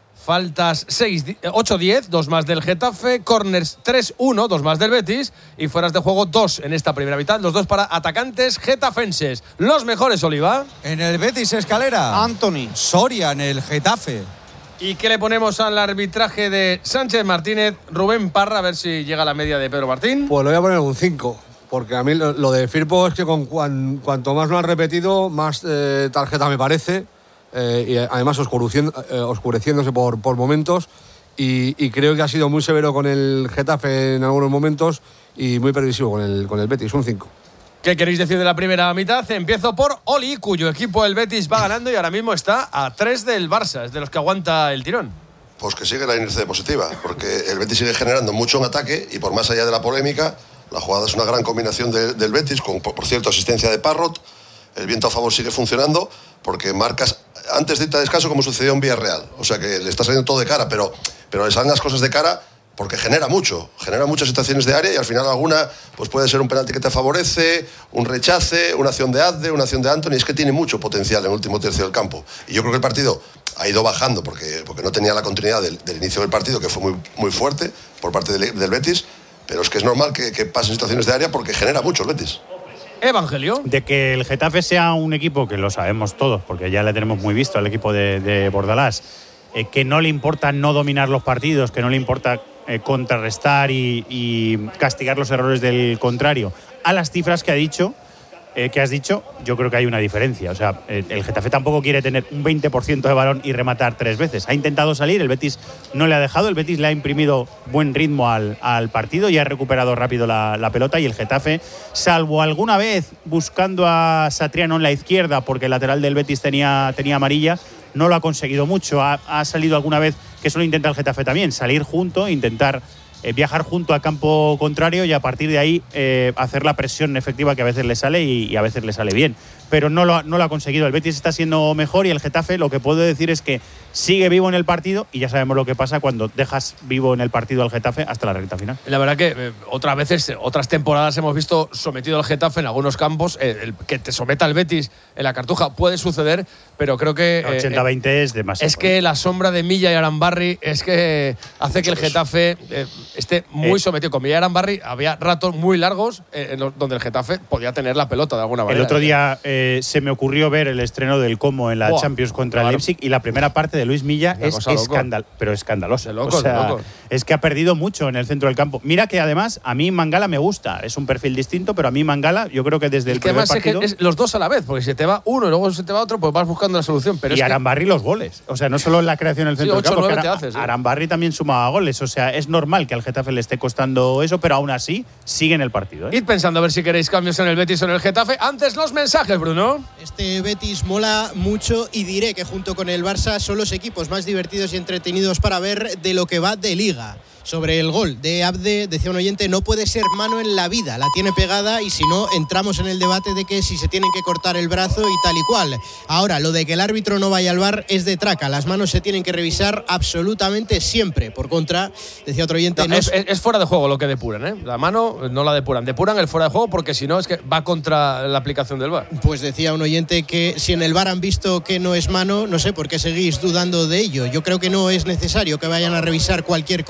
Faltas ocho diez, dos más del Getafe. Corners tres uno, dos más del Betis. Y fueras de juego dos en esta primera mitad. Los dos para atacantes getafenses. Los mejores, Oliva. En el Betis Escalera, Anthony. Soria en el Getafe. ¿Y qué le ponemos al arbitraje de Sánchez Martínez? Rubén Parra, a ver si llega a la media de Pedro Martín. Pues lo voy a poner un cinco, porque a mí lo, lo de Firpo es que con cuan, cuanto más lo han repetido, más eh, tarjeta me parece, eh, y además oscureciendo, eh, oscureciéndose por, por momentos, y, y creo que ha sido muy severo con el Getafe en algunos momentos y muy permisivo con el, con el Betis, un cinco. ¿Qué queréis decir de la primera mitad? Empiezo por Oli, cuyo equipo el Betis va ganando y ahora mismo está a tres del Barça, es de los que aguanta el tirón. Pues que sigue la inercia positiva, porque el Betis sigue generando mucho en ataque y por más allá de la polémica, la jugada es una gran combinación de, del Betis, con, por cierto, asistencia de Parrot. El viento a favor sigue funcionando porque marcas antes de irte a descanso como sucedió en Villarreal. O sea que le está saliendo todo de cara, pero, pero le salen las cosas de cara porque genera mucho, genera muchas situaciones de área y al final alguna pues puede ser un penalti que te favorece, un rechace, una acción de Adde, una acción de Anthony. Es que tiene mucho potencial en el último tercio del campo. Y yo creo que el partido ha ido bajando porque, porque no tenía la continuidad del, del inicio del partido, que fue muy, muy fuerte por parte del, del Betis, pero es que es normal que, que pasen situaciones de área porque genera mucho el Betis. Evangelio. De que el Getafe sea un equipo, que lo sabemos todos, porque ya le tenemos muy visto al equipo de, de Bordalás, eh, que no le importa no dominar los partidos, que no le importa eh, contrarrestar y, y castigar los errores del contrario. A las cifras que ha dicho, eh, que has dicho, yo creo que hay una diferencia. O sea, eh, el Getafe tampoco quiere tener un veinte por ciento de balón y rematar tres veces. Ha intentado salir, el Betis no le ha dejado, el Betis le ha imprimido buen ritmo al, al partido y ha recuperado rápido la, la pelota, y el Getafe, salvo alguna vez buscando a Satriano en la izquierda porque el lateral del Betis tenía, tenía amarilla, no lo ha conseguido mucho. Ha, ha salido alguna vez, que eso lo intenta el Getafe también, salir junto, intentar eh, viajar junto al campo contrario y a partir de ahí eh, hacer la presión efectiva que a veces le sale y, y a veces le sale bien. Pero no lo, no lo ha conseguido. El Betis está siendo mejor y el Getafe, lo que puedo decir es que sigue vivo en el partido, y ya sabemos lo que pasa cuando dejas vivo en el partido al Getafe hasta la recta final. La verdad que eh, otras veces, otras temporadas hemos visto sometido al Getafe en algunos campos. Eh, el, que te someta al Betis en la Cartuja puede suceder, pero creo que… Eh, ochenta veinte es demasiado. Es que la sombra de Milla y Arambarri es que hace que el Getafe eh, esté muy eh, sometido. Con Milla y Arambarri había ratos muy largos eh, en los, donde el Getafe podía tener la pelota de alguna manera. El otro día… Eh, Eh, se me ocurrió ver el estreno del Como en la Buah, Champions contra claro. el Leipzig, y la primera parte de Luis Milla es escandal, pero escandalosa. Locos, o sea, locos. Es que ha perdido mucho en el centro del campo. Mira que además a mí Mangala me gusta, es un perfil distinto, pero a mí Mangala, yo creo que desde el primer partido… Es que es los dos a la vez, porque si te va uno y luego se te va otro, pues vas buscando la solución. Pero y es Arambarri que… los goles, o sea, no solo en la creación del centro sí, del campo, ocho, que Ara haces, ¿eh? Arambarri también sumaba goles, o sea, es normal que al Getafe le esté costando eso, pero aún así sigue en el partido. ¿eh? Id pensando a ver si queréis cambios en el Betis o en el Getafe. Antes los mensajes, Bruno. Este Betis mola mucho y diré que junto con el Barça son los equipos más divertidos y entretenidos para ver de lo que va de Liga. Sobre el gol de Abde, decía un oyente, no puede ser mano en la vida, la tiene pegada, y si no, entramos en el debate de que si se tienen que cortar el brazo y tal y cual. Ahora, lo de que el árbitro no vaya al V A R es de traca, las manos se tienen que revisar absolutamente siempre. Por contra, decía otro oyente… No, no es, es, es fuera de juego lo que depuran, ¿eh? La mano no la depuran, depuran el fuera de juego porque si no es que va contra la aplicación del V A R. Pues decía un oyente que si en el V A R han visto que no es mano, no sé por qué seguís dudando de ello. Yo creo que no es necesario que vayan a revisar cualquier cosa.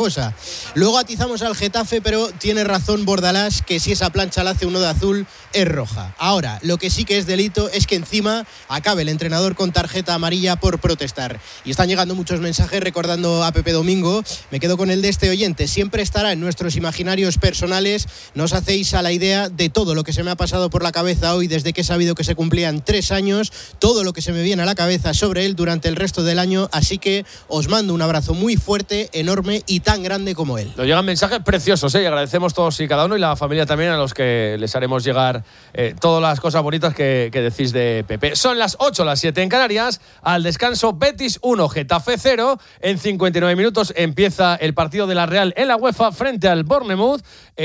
Luego atizamos al Getafe, pero tiene razón Bordalás que si esa plancha la hace uno de azul es roja. Ahora, lo que sí que es delito es que encima acabe el entrenador con tarjeta amarilla por protestar. Y están llegando muchos mensajes recordando a Pepe Domingo. Me quedo con el de este oyente. Siempre estará en nuestros imaginarios personales. No os hacéis a la idea de todo lo que se me ha pasado por la cabeza hoy desde que he sabido que se cumplían tres años, todo lo que se me viene a la cabeza sobre él durante el resto del año. Así que os mando un abrazo muy fuerte, enorme y tan grande como él. Nos llegan mensajes preciosos, ¿eh? Y agradecemos todos y cada uno, y la familia también, a los que les haremos llegar eh, todas las cosas bonitas que, que decís de Pepe. Son las ocho, las siete en Canarias. Al descanso, Betis uno, Getafe cero. En cincuenta y nueve minutos empieza el partido de la Real en la UEFA frente al Bournemouth.